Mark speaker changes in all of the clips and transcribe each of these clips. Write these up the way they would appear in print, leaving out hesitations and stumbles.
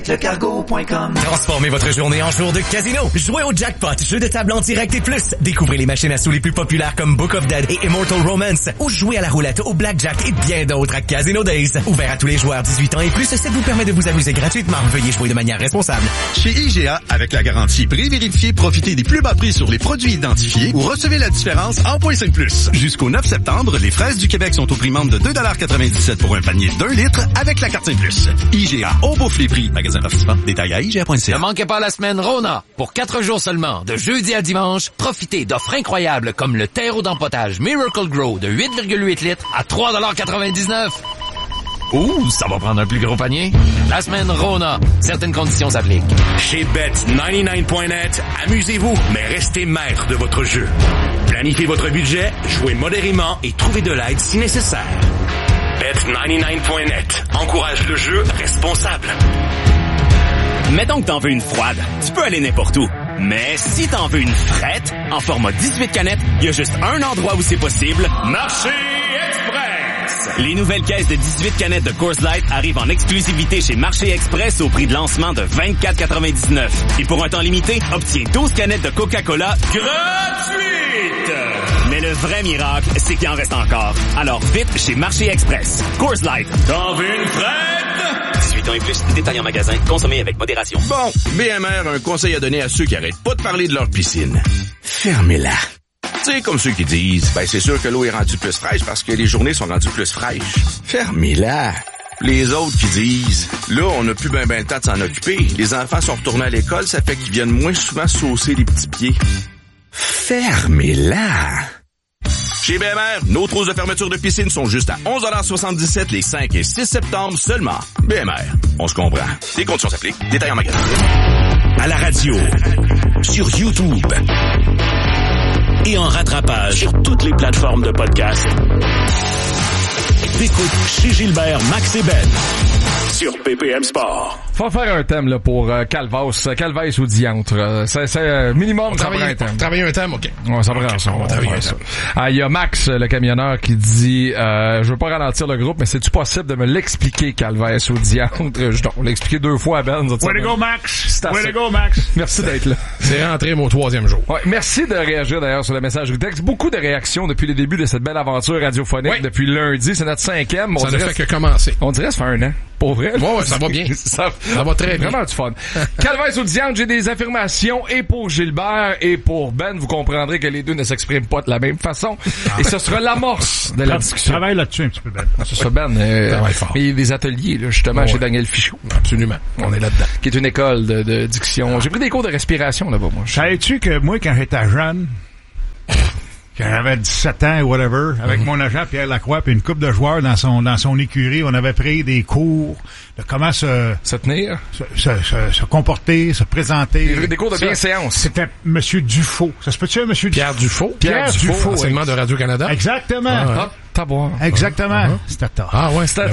Speaker 1: Lecargo.com.
Speaker 2: Transformez votre journée en jour de casino. Jouez au jackpot, jeu de table en direct et plus. Découvrez les machines à sous les plus populaires comme Book of Dead et Immortal Romance. Ou jouez à la roulette, au blackjack et bien d'autres à Casino Days. Ouvert à tous les joueurs 18 ans et plus, ça vous permet de vous amuser gratuitement. Veuillez jouer de manière responsable.
Speaker 3: Chez IGA, avec la garantie pré-vérifiée, profitez des plus bas prix sur les produits identifiés ou recevez la différence en points 5+. Jusqu'au 9 septembre, les fraises du Québec sont au prix membre de 2,97 $ pour un panier d'1 litre avec la carte 5+. IGA, on bouffe les prix. Magasin participant, détail à IGA.ca.
Speaker 4: Ne manquez pas la semaine Rona. Pour 4 jours seulement, de jeudi à dimanche, profitez d'offres incroyables comme le terreau d'empotage Miracle Grow de 8,8 litres à 3,99 $. Ouh, ça va prendre un plus gros panier. La semaine Rona. Certaines conditions s'appliquent.
Speaker 5: Chez Bet99.net, amusez-vous, mais restez maître de votre jeu. Planifiez votre budget, jouez modérément et trouvez de l'aide si nécessaire. Bet99.net encourage le jeu responsable.
Speaker 6: Mettons que t'en veux une froide, tu peux aller n'importe où. Mais si t'en veux une frette, en format 18 canettes, il y a juste un endroit où c'est possible. Marché Express! Les nouvelles caisses de 18 canettes de Coors Light arrivent en exclusivité chez Marché Express au prix de lancement de 24,99 $. Et pour un temps limité, obtiens 12 canettes de Coca-Cola gratuites! Mais le vrai miracle, c'est qu'il en reste encore. Alors vite chez Marché Express. Coors Light. T'en veux une frette? 18 ans et plus, détails en magasin. Consommez avec modération.
Speaker 3: Bon, BMR a un conseil à donner à ceux qui arrêtent pas de parler de leur piscine. Fermez-la. Tu sais, comme ceux qui disent, ben c'est sûr que l'eau est rendue plus fraîche parce que les journées sont rendues plus fraîches. Fermez-la. Les autres qui disent, là, on n'a plus ben le temps de s'en occuper. Les enfants sont retournés à l'école, ça fait qu'ils viennent moins souvent saucer les petits pieds. Fermez-la. Chez BMR, nos trousses de fermeture de piscine sont juste à 11,77 $ les 5 et 6 septembre seulement. BMR, on se comprend. Les conditions s'appliquent. Détails en magasin.
Speaker 5: À la radio, sur YouTube et en rattrapage sur toutes les plateformes de podcast. T'écoutes chez Gilbert, Max et Ben sur BPM Sport.
Speaker 7: Faut faire un thème là pour Calvaise ou Diantre. C'est minimum, ça prend un thème.
Speaker 8: Travailler un thème, OK.
Speaker 7: Ouais, ça prend ça.
Speaker 8: On va travailler un thème.
Speaker 7: Il y a Max, le camionneur, qui dit je veux pas ralentir le groupe, mais c'est-tu possible de me l'expliquer, Calvaise ou Diantre? On l'a expliqué 2 fois à Ben.
Speaker 8: Way to go, Max! Way to go, Max!
Speaker 7: Merci d'être là.
Speaker 8: C'est rentré mon 3e jour.
Speaker 7: Ouais, merci de réagir d'ailleurs sur le message du texte. Beaucoup de réactions depuis le début de cette belle aventure radiophonique depuis lundi. C'est notre 5e.
Speaker 8: Ça ne fait que commencer.
Speaker 7: On dirait que ça fait 1 an. Pour vrai?
Speaker 8: Ouais, ça va bien. ça va très bien.
Speaker 7: Vraiment du fun. Calvaise ou Diantre, j'ai des affirmations et pour Gilbert et pour Ben. Vous comprendrez que les deux ne s'expriment pas de la même façon. Et ce sera l'amorce de la discussion.
Speaker 9: Travaille là-dessus un petit peu, Ben.
Speaker 7: C'est ça, Ben. Il y a des ateliers, là, justement, chez Daniel Fichot.
Speaker 8: Absolument. On est là-dedans.
Speaker 7: Qui est une école de diction. J'ai pris des cours de respiration là-bas, moi.
Speaker 9: Savais-tu que moi, quand j'étais jeune, quand j'avais 17 ans ou whatever, avec mon agent Pierre Lacroix puis une couple de joueurs dans son écurie, on avait pris des cours de comment se
Speaker 7: tenir,
Speaker 9: se comporter, se présenter.
Speaker 7: Des cours de bienséance.
Speaker 9: C'était Monsieur Dufault. Ça se peut-tu, Monsieur
Speaker 8: Pierre Dufault?
Speaker 9: Pierre Dufault.
Speaker 8: Enseignement de Radio-Canada?
Speaker 9: Exactement. Exactement. C'était tard.
Speaker 8: Ah ouais, c'était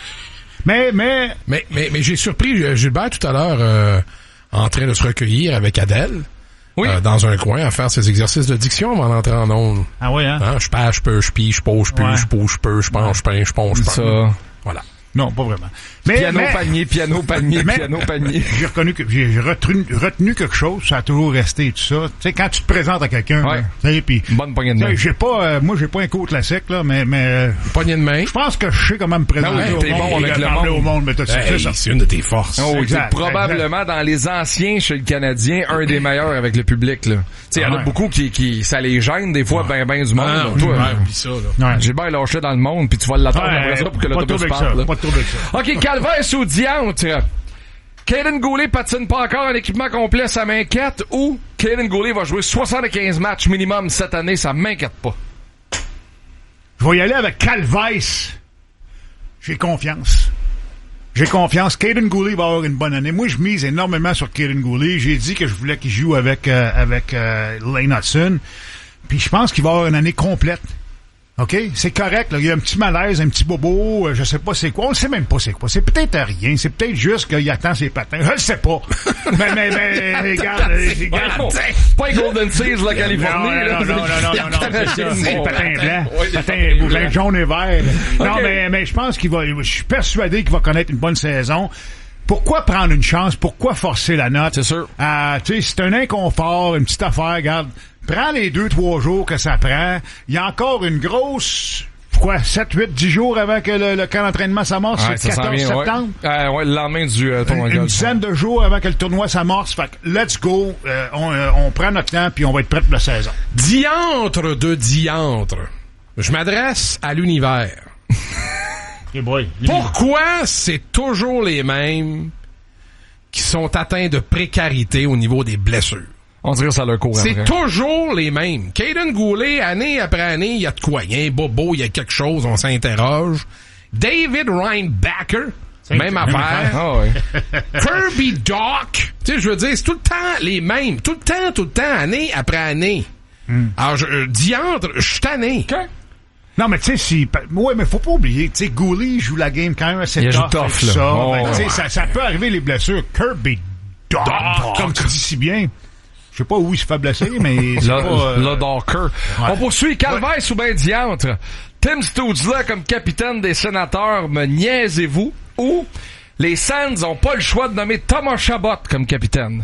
Speaker 9: Mais
Speaker 8: j'ai surpris Gilbert tout à l'heure en train de se recueillir avec Adèle. Oui. Dans un coin à faire ses exercices de diction avant d'entrer en ondes.
Speaker 9: Ah oui, hein?
Speaker 8: Je pêche, je peux, je pille, je pose, je pue, je pose, je peux, je pense, je peins, je ponce, je pense.
Speaker 7: Ça.
Speaker 8: Voilà.
Speaker 9: Non, pas vraiment.
Speaker 7: Piano, panier, piano, panier.
Speaker 9: J'ai retenu quelque chose, ça a toujours resté tout ça. Tu sais, quand tu te présentes à quelqu'un, puis
Speaker 7: bonne poignée de main.
Speaker 9: Moi, j'ai pas un cours classique, là, mais
Speaker 8: poignée de main.
Speaker 9: Je pense que je sais comment me présenter
Speaker 7: t'es bon avec
Speaker 9: au monde, mais
Speaker 8: c'est une de tes forces.
Speaker 7: Oh, exact, probablement dans les anciens chez le Canadien, un des meilleurs avec le public, là. Tu sais, il y en a beaucoup qui ça les gêne des fois, ben du monde. Gilbert lâché dans le monde, puis tu vas l'attendre après ça pour que l'autobus parte. OK, Calvaise ou Diantre? Caden Goulet patine pas encore en équipement complet, ça m'inquiète, ou Caden Goulet va jouer 75 matchs minimum cette année, ça m'inquiète pas?
Speaker 9: Je vais y aller avec Calvaise. J'ai confiance. Caden Goulet va avoir une bonne année. Moi, je mise énormément sur Caden Goulet. J'ai dit que je voulais qu'il joue avec Lane Hudson. Puis je pense qu'il va avoir une année complète. OK? C'est correct, là. Il y a un petit malaise, un petit bobo, je sais pas c'est quoi. On ne sait même pas c'est quoi. C'est peut-être rien. C'est peut-être juste qu'il attend ses patins. Je le sais pas. mais regarde.
Speaker 7: Pas Golden Seas, la Californie.
Speaker 9: Non. C'est patins blancs. Patins jaunes et verts. Non, mais je pense je suis persuadé qu'il va connaître une bonne saison. Pourquoi prendre une chance? Pourquoi forcer la note?
Speaker 7: C'est sûr.
Speaker 9: Tu sais, c'est un inconfort, une petite affaire, regarde. Prends les 2-3 jours que ça prend. Il y a encore une grosse... 7, 8, 10 jours avant que le camp d'entraînement s'amorce, c'est le 14 septembre.
Speaker 7: Ouais, le lendemain du tournoi de golf.
Speaker 9: Une dizaine de jours avant que le tournoi s'amorce. Fait que let's go. On prend notre temps puis on va être prêt pour la saison.
Speaker 8: Diantre de diantre. Je m'adresse à l'univers.
Speaker 9: Hey boy.
Speaker 8: Pourquoi c'est toujours les mêmes qui sont atteints de précarité au niveau des blessures?
Speaker 7: On dirait que ça leur court
Speaker 8: C'est
Speaker 7: après.
Speaker 8: toujours les mêmes. Caden Goulet, année après année, il y a de quoi. Il y a un bobo, il y a quelque chose, on s'interroge. David Reinbacker, même affaire.
Speaker 7: Ah ouais.
Speaker 8: Kirby Doc. Tu sais, je veux dire, c'est tout le temps les mêmes. Tout le temps, année après année. Alors, diantre, je suis tanné.
Speaker 9: Okay. Non, mais tu sais, ouais, mais faut pas oublier, tu sais, Goulet joue la game quand même assez tough là. Ça.
Speaker 7: Oh,
Speaker 9: tu sais, ça peut arriver les blessures. Kirby Doc, comme tu dis si bien. Je sais pas où il se fait blesser, mais c'est pas...
Speaker 7: Le Docker.
Speaker 9: Ouais.
Speaker 7: On poursuit. Calvaire ou ben diantre. Tim Stutzla comme capitaine des Sénateurs, me niaisez-vous? Ou les Sands ont pas le choix de nommer Thomas Chabot comme capitaine?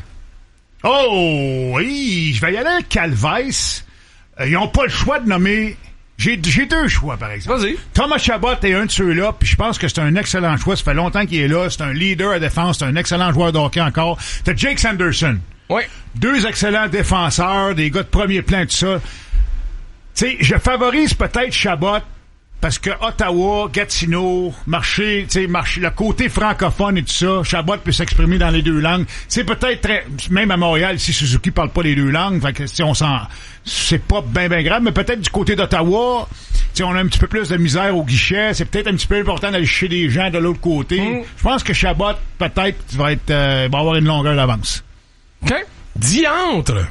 Speaker 9: Oh, oui, je vais y aller avec Calvaire. Ils ont pas le choix de nommer... J'ai 2 choix, par exemple.
Speaker 7: Vas-y.
Speaker 9: Thomas Chabot est un de ceux-là, puis je pense que c'est un excellent choix. Ça fait longtemps qu'il est là. C'est un leader à défense. C'est un excellent joueur de hockey encore. T'as Jake Sanderson.
Speaker 7: Oui.
Speaker 9: 2 excellents défenseurs, des gars de premier plan, tout ça. Tu sais, je favorise peut-être Chabot parce que Ottawa, Gatineau, marché, le côté francophone et tout ça, Chabot peut s'exprimer dans les 2 langues. C'est peut-être même à Montréal, si Suzuki parle pas les 2 langues, fait que c'est pas bien grave, mais peut-être du côté d'Ottawa, on a un petit peu plus de misère au guichet, c'est peut-être un petit peu important d'aller chercher des gens de l'autre côté. Je pense que Chabot, peut-être, va avoir une longueur d'avance.
Speaker 8: OK. Diantre.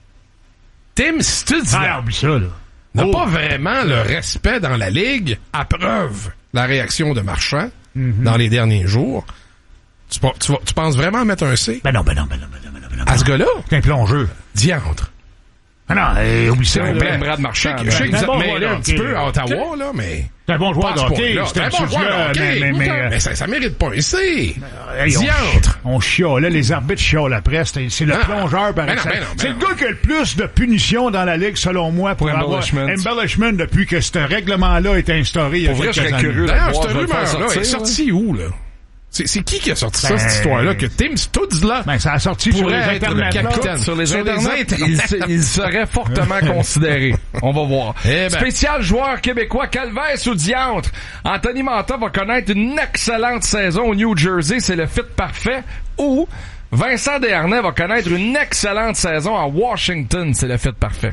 Speaker 8: Tim Stutzla.
Speaker 9: Oublie ça, là.
Speaker 8: N'a pas vraiment le respect dans la Ligue, à preuve la réaction de Marchand dans les derniers jours. Tu penses vraiment mettre un C?
Speaker 9: Ben non.
Speaker 8: À ce gars-là?
Speaker 9: C'est un plongeur.
Speaker 8: Diantre.
Speaker 9: Ah non, oublie ça.
Speaker 7: C'est un plein bras de Marchand.
Speaker 8: Je sais que vous
Speaker 9: bon
Speaker 8: êtes mêlé
Speaker 9: joueur
Speaker 8: un petit
Speaker 9: de
Speaker 8: peu à Ottawa, là, mais...
Speaker 9: C'est un bon joueur de hockey.
Speaker 8: C'est un bon joueur de hockey. Mais ça mérite pas un C. Diantre.
Speaker 9: On chialait, les arbitres chialent après. C'est le plongeur par exemple. C'est le gars qui a le plus de punitions dans la Ligue, selon moi, pour avoir embellishment depuis que ce règlement-là a été instauré il y a quelques années.
Speaker 8: D'ailleurs, cette rumeur-là est sortie où, là? C'est qui a sorti ça, cette histoire-là, que Tim Stutzla
Speaker 9: ça a sorti sur les internets,
Speaker 7: capitaine. Sur les internets, il serait fortement considéré. On va voir. Spécial joueur québécois, Calvaire ou diantre. Anthony Mantha va connaître une excellente saison au New Jersey, c'est le fit parfait. Ou Vincent Desharnais va connaître une excellente saison à Washington, c'est le fit parfait.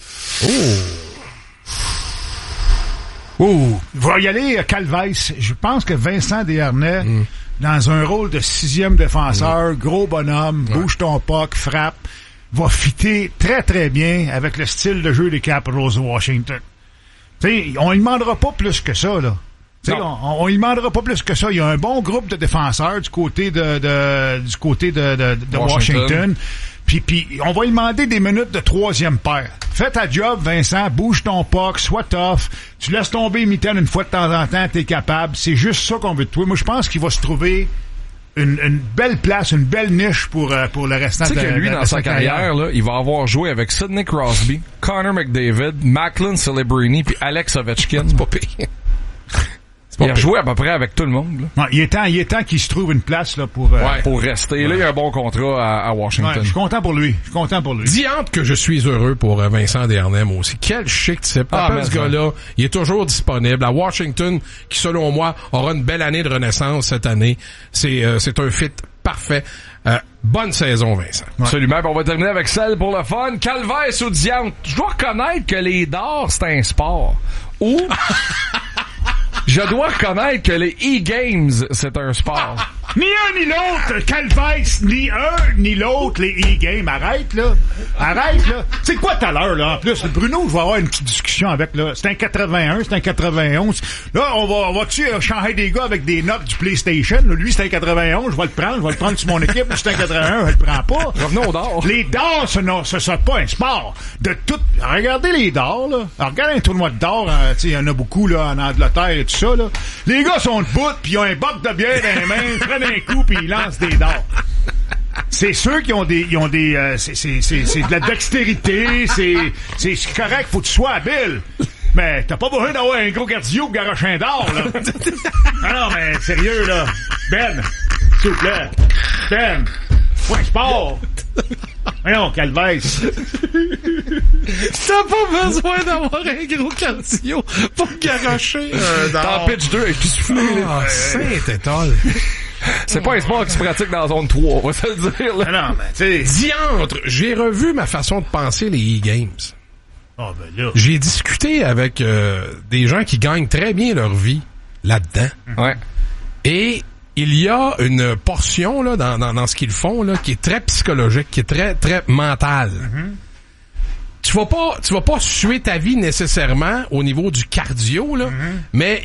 Speaker 9: Il va y aller Calvaire. Je pense que Vincent Desharnais, dans un rôle de 6e défenseur, gros bonhomme, bouge ton puck, frappe, va fitter très très bien avec le style de jeu des Capitals de Washington. T'sais, on lui demandera pas plus que ça, là. On lui demandera pas plus que ça. Il y a un bon groupe de défenseurs du côté de Washington. Puis on va lui demander des minutes de 3e paire. Fais ta job, Vincent, bouge ton puck, sois tough. Tu laisses tomber mitaine une fois de temps en temps, t'es capable. C'est juste ça qu'on veut de toi. Moi, je pense qu'il va se trouver une belle place, une belle niche pour le restant de sa carrière. Tu sais que lui,
Speaker 7: dans sa carrière, là, il va avoir joué avec Sidney Crosby, Connor McDavid, Macklin Celebrini puis Alex Ovechkin. C'est pas pire. Il a joué à peu près avec tout le monde. Là.
Speaker 9: Non, il est temps qu'il se trouve une place là pour
Speaker 7: rester. Là, il y a un bon contrat à Washington.
Speaker 9: Ouais, je suis content pour lui.
Speaker 8: Diante que je suis heureux pour Vincent Desharnais, moi aussi. Quel chic type. Ce gars-là, il est toujours disponible. À Washington, qui selon moi aura une belle année de renaissance cette année. C'est un fit parfait. Bonne saison, Vincent.
Speaker 7: Ouais. Absolument. On va terminer avec celle pour le fun. Calvaire ou diante. Je dois reconnaître que les dards, c'est un sport. Ou... Je dois reconnaître que les e-games, c'est un sport.
Speaker 9: Ni un ni l'autre, Calvaire, ni un ni l'autre, les e-games. Arrête, là. C'est quoi tout à l'heure, là? En plus, Bruno, je vais avoir une petite discussion avec, là. C'est un 81, c'est un 91. Là, on va-tu changer des gars avec des notes du PlayStation? Là, lui, c'est un 91, je vais le prendre sur mon équipe. C'est un 81, je le prends pas.
Speaker 7: Revenons aux dards.
Speaker 9: Les dards, ce sera pas un sport. Regardez les dards, là. Alors, regardez un tournoi de dards, il y en a beaucoup, là, en Angleterre et tout ça, là. Les gars sont debout, pis ils ont un boc de bière dans les mains, prennent d'un coup puis ils lancent des dards. C'est ceux qui ont des c'est de la dextérité, c'est correct, faut que tu sois habile. Mais t'as pas besoin d'avoir un gros cardio pour garocher un dard, là. Non, mais sérieux, là. Ben, s'il vous plaît. Ben, ouais, sport. Non, Calvès.
Speaker 8: T'as pas besoin d'avoir un gros cardio pour garocher un dard.
Speaker 7: T'en pitch 2 avec du soufflé.
Speaker 8: Saint-Étoile.
Speaker 7: C'est pas un sport qui se pratique dans la zone 3, on va se le dire, là.
Speaker 9: Non, mais tu sais.
Speaker 8: Diantre, j'ai revu ma façon de penser les e-games.
Speaker 9: Oh, ben là.
Speaker 8: J'ai discuté avec des gens qui gagnent très bien leur vie là-dedans.
Speaker 7: Ouais.
Speaker 8: Et il y a une portion là dans ce qu'ils font là qui est très psychologique, qui est très très mentale. Tu vas pas suer ta vie nécessairement au niveau du cardio là, mais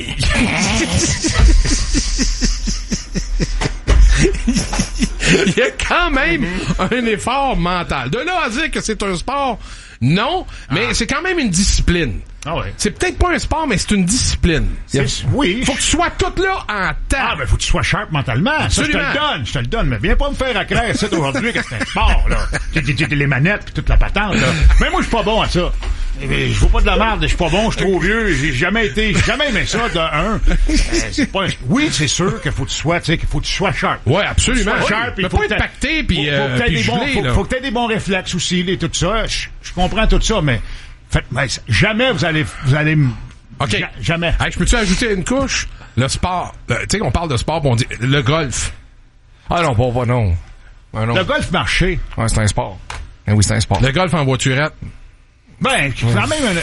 Speaker 8: il y a quand même un effort mental. De là à dire que c'est un sport, non, mais c'est quand même une discipline.
Speaker 9: Ah ouais.
Speaker 8: C'est peut-être pas un sport, mais c'est une discipline.
Speaker 9: Oui.
Speaker 8: Faut que tu sois tout là en temps.
Speaker 9: Ah, ben, faut que tu sois sharp mentalement.
Speaker 8: Absolument.
Speaker 9: Ça, je te le donne. Mais viens pas me faire accraire ça aujourd'hui que c'est un sport, là. Les manettes pis toute la patente, là. Mais moi, je suis pas bon à ça. Je vaux pas de la merde, je suis pas bon, je suis trop vieux, j'ai jamais aimé ça de un. C'est pas oui, c'est sûr qu'il faut que tu sois, tu sais, qu'il faut que tu sois sharp.
Speaker 8: Ouais, absolument.
Speaker 9: Faut sharp,
Speaker 8: il faut pas être pacté puis
Speaker 9: faut que t'aies des bons réflexes aussi, tout ça. Je comprends tout ça, mais jamais vous allez
Speaker 8: OK.
Speaker 9: Jamais.
Speaker 8: Hey, je peux-tu ajouter une couche? Le sport. Tu sais, on parle de sport, on dit le golf.
Speaker 7: Ah non, pas non. Ah, non.
Speaker 9: Le golf marché.
Speaker 7: Ouais, c'est un sport. Ben oui, c'est un sport.
Speaker 8: Le golf en voiturette.
Speaker 9: Ben, quand même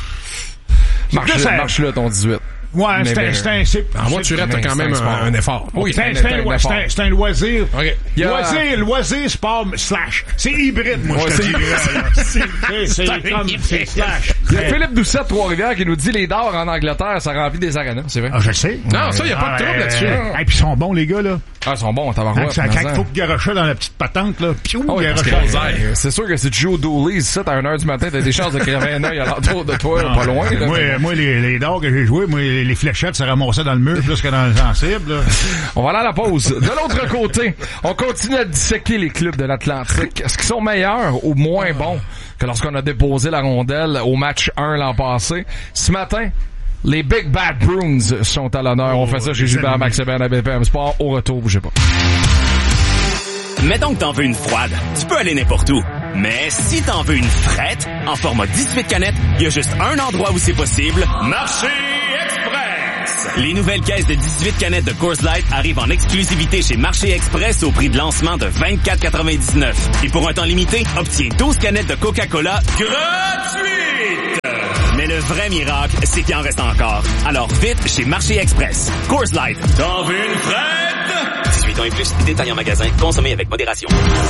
Speaker 7: marche là ton 18.
Speaker 9: Ouais, c'est
Speaker 8: en voiturette, t'as quand même un effort.
Speaker 9: Oui, c'est un loisir.
Speaker 8: OK.
Speaker 9: Loisir, sport, slash. C'est hybride, moi, je te dirais. C'est slash.
Speaker 7: Il y a Philippe Doucet de Trois-Rivières qui nous dit les dards en Angleterre, ça remplit des arénas, c'est vrai?
Speaker 9: Ah, je sais.
Speaker 8: Non, ça, y a pas de trouble là-dessus.
Speaker 9: Et puis ils sont bons, les gars, là.
Speaker 7: Ah, ils sont bons, tabarouette.
Speaker 9: Quand il faut que garocher dans la petite patente, là, piou,
Speaker 7: c'est sûr que si tu joues au Dooley, ça, à 1h du matin, t'as des chances de crever un œil alentour de toi, pas loin.
Speaker 9: Moi, les dards que j'ai joués, moi, les fléchettes se ramassaient dans le mur plus que dans le sensible. Là.
Speaker 7: On va aller à la pause. De l'autre côté, on continue à disséquer les clubs de l'Atlantique. Est-ce qu'ils sont meilleurs ou moins bons que lorsqu'on a déposé la rondelle au match 1 l'an passé? Ce matin, les Big Bad Bruins sont à l'honneur. On fait ça chez Gilbert Max Hébert à BPM Sport. Au retour, bougez pas.
Speaker 6: Mettons que t'en veux une froide. Tu peux aller n'importe où. Mais si t'en veux une frette, en format 18 canettes, il y a juste un endroit où c'est possible. Marché Express! Les nouvelles caisses de 18 canettes de Coors Light arrivent en exclusivité chez Marché Express au prix de lancement de 24,99. Et pour un temps limité, obtiens 12 canettes de Coca-Cola gratuites! Mais le vrai miracle, c'est qu'il en reste encore. Alors vite chez Marché Express. Coors Light. T'en veux une frette? 18 ans et plus, détail en magasin, consommez avec modération.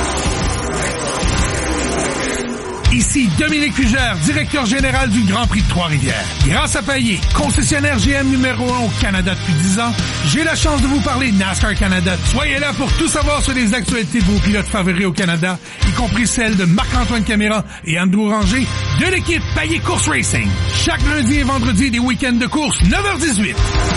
Speaker 1: Ici Dominique Fugère, directeur général du Grand Prix de Trois-Rivières. Grâce à Payet, concessionnaire GM numéro 1 au Canada depuis 10 ans, j'ai la chance de vous parler de NASCAR Canada. Soyez là pour tout savoir sur les actualités de vos pilotes favoris au Canada, y compris celles de Marc-Antoine Caméra et Andrew Ranger de l'équipe Payet Course Racing. Chaque lundi et vendredi, des week-ends de course, 9h18.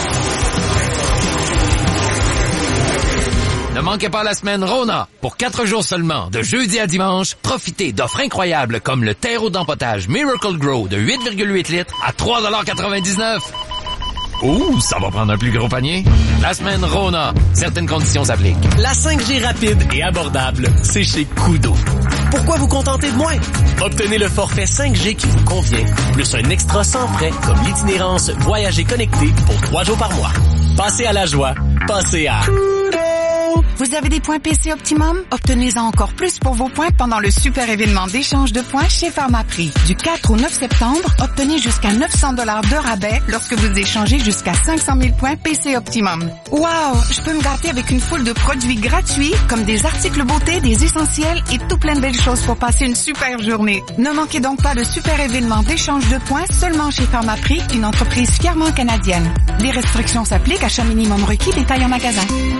Speaker 4: Ne manquez pas la semaine Rona. Pour 4 jours seulement, de jeudi à dimanche, profitez d'offres incroyables comme le terreau d'empotage Miracle Grow de 8,8 litres à 3,99 $. Ouh, ça va prendre un plus gros panier. La semaine Rona. Certaines conditions s'appliquent.
Speaker 10: La 5G rapide et abordable, c'est chez Kudo. Pourquoi vous contenter de moins? Obtenez le forfait 5G qui vous convient, plus un extra sans frais comme l'itinérance Voyager connecté pour 3 jours par mois. Passez à la joie. Passez à...
Speaker 11: Vous avez des points PC Optimum? Obtenez-en encore plus pour vos points pendant le super événement d'échange de points chez Pharmaprix. Du 4 au 9 septembre, obtenez jusqu'à 900 $ de rabais lorsque vous échangez jusqu'à 500 000 points PC Optimum. Wow! Je peux me gâter avec une foule de produits gratuits comme des articles beauté, des essentiels et tout plein de belles choses pour passer une super journée. Ne manquez donc pas le super événement d'échange de points seulement chez Pharmaprix, une entreprise fièrement canadienne. Les restrictions s'appliquent, achat minimum requis, détail en magasin.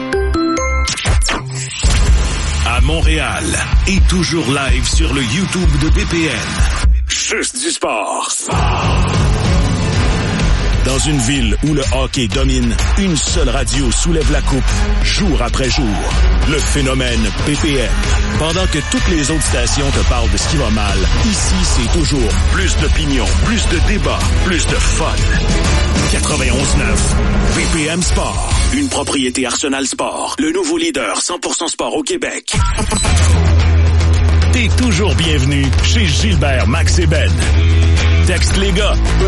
Speaker 5: À Montréal et toujours live sur le YouTube de BPN. Juste du sport.
Speaker 12: Dans une ville où le hockey domine, une seule radio soulève la coupe, jour après jour. Le phénomène BPM. Pendant que toutes les autres stations te parlent de ce qui va mal, ici, c'est toujours plus d'opinion, plus de débats, plus de fun. 91.9, BPM Sport. Une propriété Arsenal Sport. Le nouveau leader 100% sport au Québec. T'es toujours bienvenu chez Gilbert, Max et Ben. Texte les gars au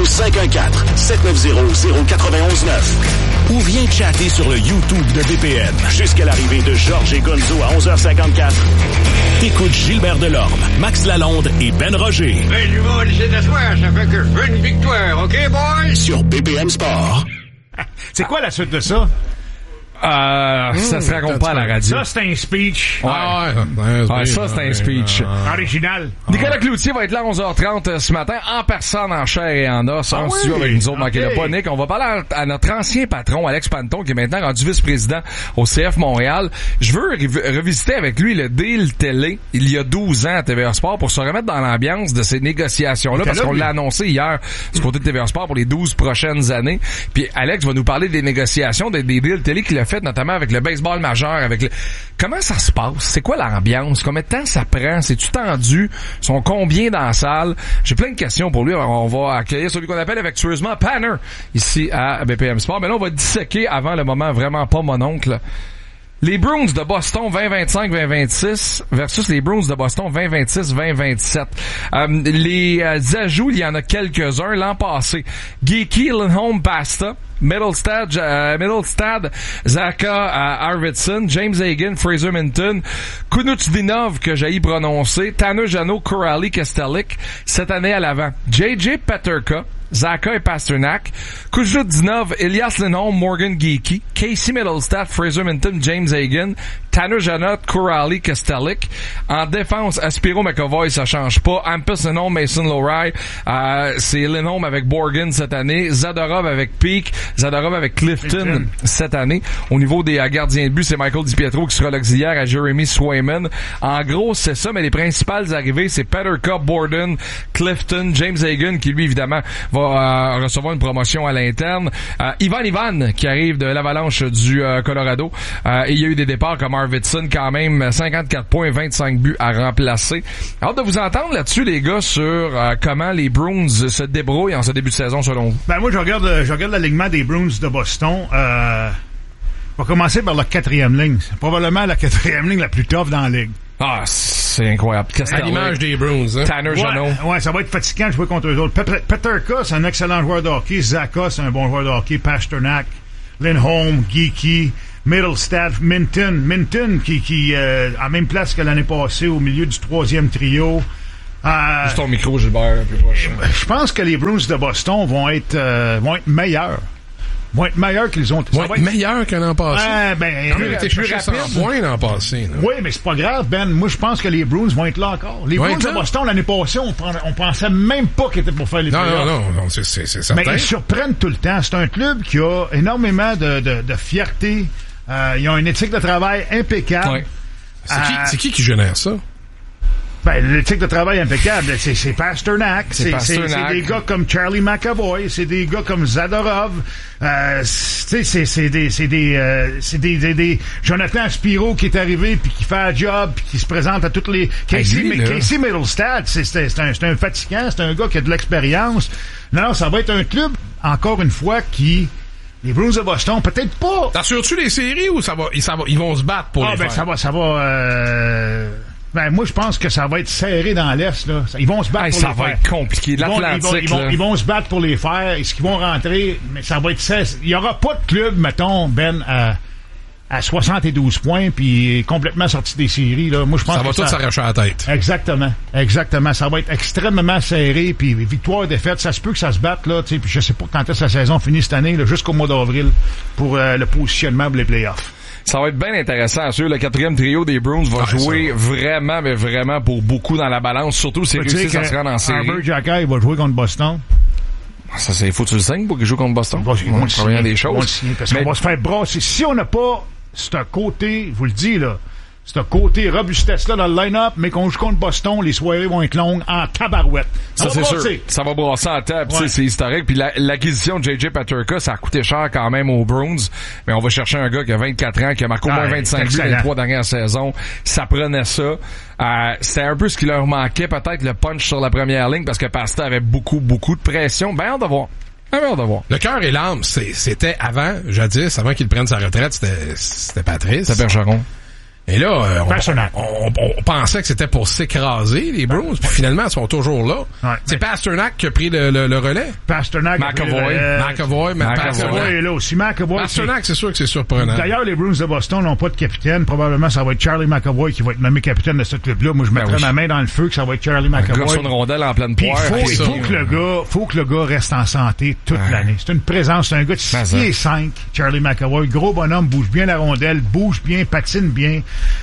Speaker 12: 514-790-0919 ou viens chatter sur le YouTube de BPM jusqu'à l'arrivée de Georges et Gonzo à 11h54. T'écoutes Gilbert Delorme, Max Lalonde et Ben Roger.
Speaker 13: Ben, je vais laisser t'asseoir, ça fait que je veux une victoire, OK, boy?
Speaker 12: Sur BPM Sport.
Speaker 9: C'est quoi la suite de ça?
Speaker 7: Ça se raconte pas à la radio.
Speaker 9: Ça, c'est un speech.
Speaker 7: Ça, c'est un speech.
Speaker 9: Original.
Speaker 7: Nicolas Cloutier va être là à 11h30 ce matin, en personne, en chair et en os, en studio avec nous autres. Manquez-le pas, Nick. On va parler à notre ancien patron, Alex Panton, qui est maintenant rendu vice-président au CF Montréal. Je veux revisiter avec lui le deal télé, il y a 12 ans à TVA Sport, pour se remettre dans l'ambiance de ces négociations-là, parce qu'on l'a annoncé hier du côté de TVA Sport pour les 12 prochaines années. Puis Alex va nous parler des négociations, des deals télé qu'il a fait, notamment avec le baseball majeur, comment ça se passe? C'est quoi l'ambiance? Combien de temps ça prend? C'est-tu tendu? Ils sont combien dans la salle? J'ai plein de questions pour lui. Alors, on va accueillir celui qu'on appelle affectueusement Panner ici à BPM Sport. Mais là, on va disséquer avant le moment vraiment pas mon oncle. Les Bruins de Boston 2025-2026 versus les Bruins de Boston 2026-2027. Les ajouts, il y en a quelques-uns l'an passé. Geeky, Lindholm, Pasta. Middlestad, Zaka Arvidsson, James Hagan, Fraser Minton, Kunutdinov, que j'ai prononcé, Tanner Jeannot, Corrali, Kestelik, cette année à l'avant. JJ Peterka, Zaka et Pasternak, Kuzhdinov, Elias Lindholm, Morgan Geeky, Casey Middlestad, Fraser Minton, James Hagan, Tanner Jeannot, Corrali, Kestelik. En défense, Aspiro McAvoy, ça change pas. Hampus Lindholm, Mason Lohrei, c'est Lindholm avec Borgen cette année, Zadorov avec Peak, Zadorov avec Clifton cette année. Au niveau des gardiens de but, c'est Michael DiPietro qui sera l'auxiliaire à Jeremy Swayman. En gros, c'est ça, mais les principales arrivées, c'est Peterka, Borden, Clifton, James Hagan, qui lui, évidemment, va recevoir une promotion à l'interne. Ivan, qui arrive de l'Avalanche du Colorado. Et il y a eu des départs comme Arvidsson, quand même, 54 points, 25 buts à remplacer. Hâte de vous entendre là-dessus, les gars, sur comment les Bruins se débrouillent en ce début de saison, selon vous.
Speaker 9: Ben, moi, je regarde l'alignement des Bruins de Boston. On va commencer par la 4e ligne. C'est probablement la 4e ligne la plus tough dans la ligue.
Speaker 7: Ah, c'est incroyable.
Speaker 8: À l'image des Bruins, hein?
Speaker 7: Tanner Jeannot.
Speaker 9: Ouais, ça va être fatigant de jouer contre eux autres. Peterka, c'est un excellent joueur de hockey. Zaka, c'est un bon joueur de hockey. Pasternak, Lindholm, Geeky, Middlestad, Minton qui a même place que l'année passée au milieu du 3e trio.
Speaker 7: Juste ton micro, Gilbert, un peu proche.
Speaker 9: Je pense que les Bruins de Boston vont être meilleurs. Vont être meilleurs qu'ils ont.
Speaker 8: Vont être meilleurs qu'un an passé.
Speaker 9: Plus rapide.
Speaker 8: 100 points l'an passé. Là.
Speaker 9: Oui, mais c'est pas grave, Ben. Moi, je pense que les Bruins vont être là encore. Les Bruins de Boston, l'année passée, on pensait même pas qu'ils étaient pour faire les playoffs.
Speaker 8: Non, c'est certain.
Speaker 9: Mais ils surprennent tout le temps. C'est un club qui a énormément de fierté. Ils ont une éthique de travail impeccable.
Speaker 8: Ouais. C'est qui génère ça?
Speaker 9: Ben, l'éthique de travail impeccable, c'est Pasternak. C'est des gars comme Charlie McAvoy. C'est des gars comme Zadorov. C'est des Jonathan Aspiro qui est arrivé puis qui fait un job puis qui se présente à toutes les... Casey Middlestad, c'est un fatigant. C'est un gars qui a de l'expérience. Non, ça va être un club, encore une fois, qui... Les Bruins de Boston, peut-être pas...
Speaker 8: T'assures-tu les séries ou ils vont se battre pour les faire?
Speaker 9: Ça va... Ben, moi, je pense que ça va être serré dans l'Est, là. Ils vont se battre pour les faire.
Speaker 7: Ça va être compliqué. L'Atlantique,
Speaker 9: ils vont se battre pour les faire. Est-ce qu'ils vont rentrer? Mais ça va être 16. Il y aura pas de club, mettons, Ben, à 72 points puis complètement sorti des séries, là. Moi, je pense
Speaker 8: ça va tout s'arracher à la tête.
Speaker 9: Exactement. Ça va être extrêmement serré puis victoire, défaite. Ça se peut que ça se batte, là, tu sais. Puis je sais pas quand est-ce que la saison finit cette année, là, jusqu'au mois d'avril pour le positionnement pour les playoffs.
Speaker 7: Ça va être bien intéressant. Sûr, le 4e trio des Bruins va jouer vraiment pour beaucoup dans la balance. Surtout si réussissent à se rendre en série.
Speaker 9: Arbor Xhekaj va jouer contre Boston.
Speaker 7: Ça, c'est faut que tu le signes pour qu'il joue contre Boston.
Speaker 9: Ils vont le signer.
Speaker 7: Des choses.
Speaker 9: Parce qu'on va se faire brasser. Si on n'a pas ce côté, je vous le dis, là, ce côté robustesse-là dans le line-up, mais qu'on joue contre Boston, les soirées vont être longues en tabarouette.
Speaker 7: Ça, c'est sûr. Ça va brasser en table, ouais. C'est historique. Puis l'acquisition de J.J. Paterka, ça a coûté cher quand même aux Bruins, mais on va chercher un gars qui a 24 ans, qui a marqué au moins 25 buts dans les 3 dernières saisons. Ça prenait ça. C'était un peu ce qui leur manquait, peut-être le punch sur la première ligne, parce que Pasta avait beaucoup de pression. Ben, hâte de voir.
Speaker 8: Le cœur et l'âme, c'était jadis, avant qu'il prenne sa retraite, c'était Patrice.
Speaker 7: C'était Bergeron.
Speaker 8: Et là, on pensait que c'était pour s'écraser, les Bruins, puis finalement, ils sont toujours là. Ouais, c'est Pasternak qui a pris le relais.
Speaker 9: Pasternak.
Speaker 8: McAvoy est là aussi. Pasternak, c'est sûr que c'est surprenant.
Speaker 9: D'ailleurs, les Bruins de Boston n'ont pas de capitaine. Probablement, ça va être Charlie McAvoy qui va être nommé capitaine de ce club-là. Moi, je mettrais ma main dans le feu que ça va être Charlie McAvoy.
Speaker 7: Un gars sur une rondelle en pleine poire.
Speaker 9: Il faut que le gars reste en santé toute l'année. C'est une présence. C'est un gars de 6'5", Charlie McAvoy. Gros bonhomme, bouge bien la rondelle, bouge bien, patine bien.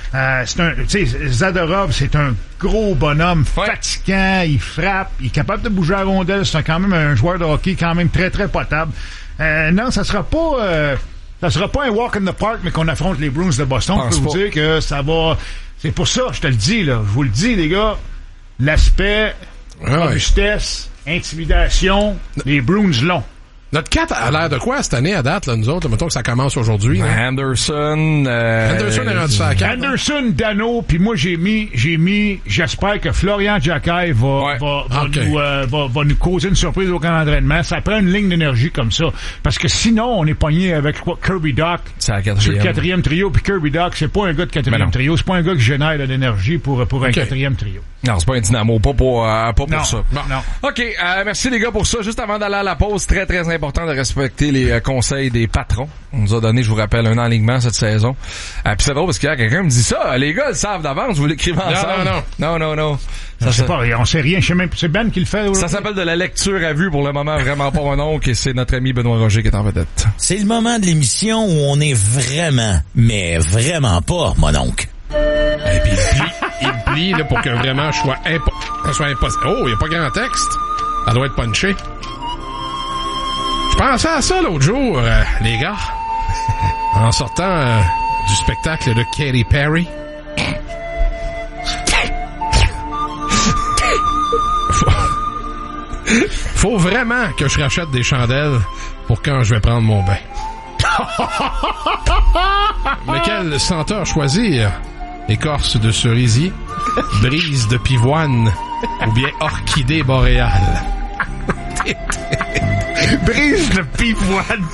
Speaker 9: Zadorov, c'est un gros bonhomme fatigant, il frappe, il est capable de bouger la rondelle, c'est quand même un joueur de hockey quand même très très potable. Non, ça sera pas un walk in the park, mais qu'on affronte les Bruins de Boston. Je peux vous dire que ça va. C'est pour ça, je te le dis là, je vous le dis les gars, l'aspect robustesse, intimidation, les Bruins l'ont.
Speaker 8: Notre 4 a l'air de quoi cette année à date, là, nous autres? Mettons que ça commence aujourd'hui.
Speaker 7: Anderson
Speaker 8: est rendu ça à 4.
Speaker 9: Anderson, Dano, puis moi j'espère que Florian Jacquet va nous causer une surprise au camp d'entraînement. Ça prend une ligne d'énergie comme ça. Parce que sinon, on est pogné avec Kirby Dach sur le 4e trio, puis Kirby Dach, c'est pas un gars de 4e trio, c'est pas un gars qui génère de l'énergie pour un 4e trio.
Speaker 7: Non, c'est pas un dynamo, pas pour ça.
Speaker 9: Non.
Speaker 7: OK, merci les gars pour ça. Juste avant d'aller à la pause, très très important de respecter les conseils des patrons. On nous a donné, je vous rappelle, un enlignement cette saison. Puis c'est drôle parce qu'il y a quelqu'un qui me dit ça, les gars le savent d'avance, vous l'écrivez ensemble.
Speaker 8: Non.
Speaker 9: On sait rien, je sais même, c'est Ben qui le fait.
Speaker 7: Ça s'appelle de la lecture à vue pour le moment, vraiment pas mon oncle, et c'est notre ami Benoît Roger qui est en vedette.
Speaker 14: C'est le moment de l'émission où on est vraiment, mais vraiment pas mon oncle.
Speaker 8: Et puis il plie là, pour que vraiment je sois impossible. Oh, il n'y a pas grand texte. Ça doit être punché. Je pensais à ça l'autre jour, les gars, en sortant du spectacle de Katy Perry. Faut vraiment que je rachète des chandelles pour quand je vais prendre mon bain. Mais quelle senteur choisir? Écorce de cerisier, brise de pivoine ou bien orchidée boréale?
Speaker 9: Brise de pivoine.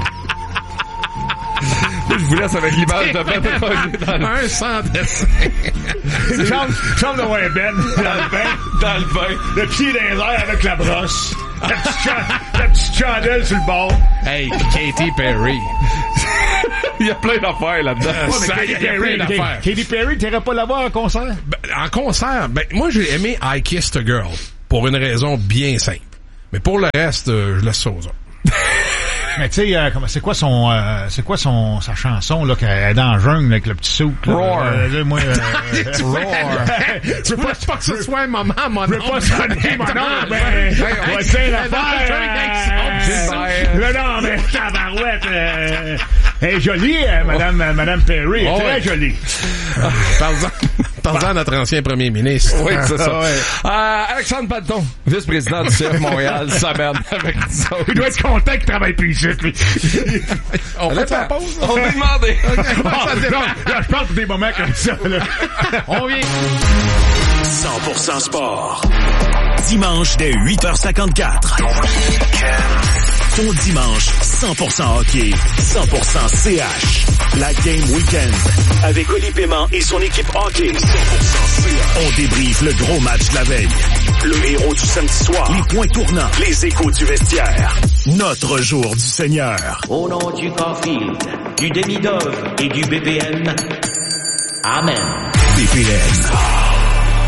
Speaker 7: Je vous laisse avec l'image de Ben dans
Speaker 8: un sans dessin.
Speaker 9: Chambre de Wayne Ben dans le bain. Le pied dans les airs avec la brosse. La petite chandelle sur le bord.
Speaker 8: Hey, Katy Perry.
Speaker 7: Il y a plein d'affaires là-dedans.
Speaker 9: Katy Perry, t'irais pas la voir en concert?
Speaker 8: En concert, moi j'ai aimé I Kissed a Girl pour une raison bien simple. Mais pour le reste, je laisse ça aux autres.
Speaker 9: Mais tu sais, c'est quoi sa chanson là qu'elle est dans la jungle avec le petit souk?
Speaker 7: Roar.
Speaker 8: Roar. Je veux pas que ce soit un moment, mon
Speaker 9: oncle. Je veux pas sonner mon oncle, mais voici l'affaire. Non, mais tabarouette. Elle est jolie, Madame Perry. Très jolie.
Speaker 8: Parle-en à notre ancien premier ministre.
Speaker 7: Oui, c'est ça. Alexandre Panton, vice-président du CF Montréal, s'amène avec nous.
Speaker 9: Il doit être content qu'il travaille plus ici, lui.
Speaker 8: On fait la pause?
Speaker 7: On va demander.
Speaker 9: Je parle pour des moments comme ça, là.
Speaker 8: On vient.
Speaker 12: 100% sport. Dimanche dès 8h54. Ton dimanche, 100% hockey, 100% CH. La Game Weekend. Avec Oli Paiement et son équipe hockey. 100% CH. On débriefe le gros match de la veille. Le héros du samedi soir. Les points tournants. Les échos du vestiaire. Notre jour du Seigneur.
Speaker 15: Au nom du Caulfield, du Demi-Dove et du BPM. Amen.
Speaker 12: BPM.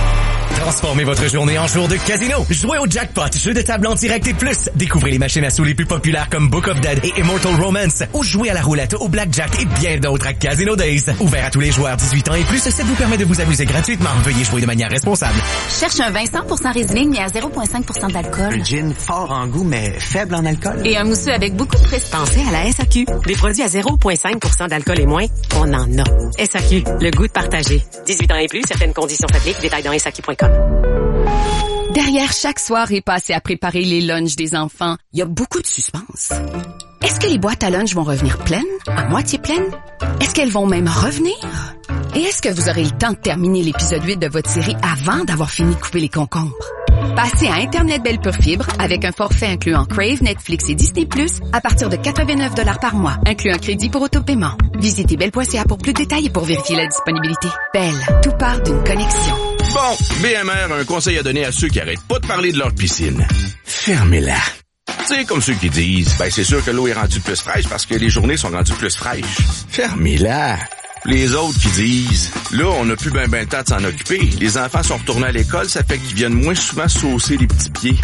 Speaker 2: Transformez votre journée en jour de casino. Jouez au Jackpot, jeu de table en direct et plus. Découvrez les machines à sous les plus populaires comme Book of Dead et Immortal Romance. Ou jouez à la roulette, au blackjack et bien d'autres à Casino Days. Ouvert à tous les joueurs 18 ans et plus, ça vous permet de vous amuser gratuitement. Veuillez jouer de manière responsable.
Speaker 16: Cherche un vin 100% Riesling mais à 0,5% d'alcool.
Speaker 17: Un gin fort en goût mais faible en alcool.
Speaker 16: Et un mousseux avec beaucoup de prestige.
Speaker 18: Pensez à la SAQ. Des produits à 0,5% d'alcool et moins, on en a. SAQ, le goût de partager. 18 ans et plus, certaines conditions s'appliquent. Détails dans SAQ.com.
Speaker 19: Derrière chaque soirée passée à préparer les lunchs des enfants, il y a beaucoup de suspense. Est-ce que les boîtes à lunch vont revenir pleines? À moitié pleines? Est-ce qu'elles vont même revenir? Et est-ce que vous aurez le temps de terminer l'épisode 8 de votre série avant d'avoir fini de couper les concombres? Passez à Internet Belle Pure Fibre avec un forfait incluant Crave, Netflix et Disney+, à partir de 89 $ par mois, inclus un crédit pour autopaiement. Visitez belle.ca pour plus de détails et pour vérifier la disponibilité. Belle, tout part d'une connexion.
Speaker 3: Bon, BMR a un conseil à donner à ceux qui arrêtent pas de parler de leur piscine. Fermez-la. Tu sais, comme ceux qui disent, ben c'est sûr que l'eau est rendue plus fraîche parce que les journées sont rendues plus fraîches. Fermez-la. Les autres qui disent, là, on n'a plus ben le temps de s'en occuper. Les enfants sont retournés à l'école, ça fait qu'ils viennent moins souvent saucer les petits pieds.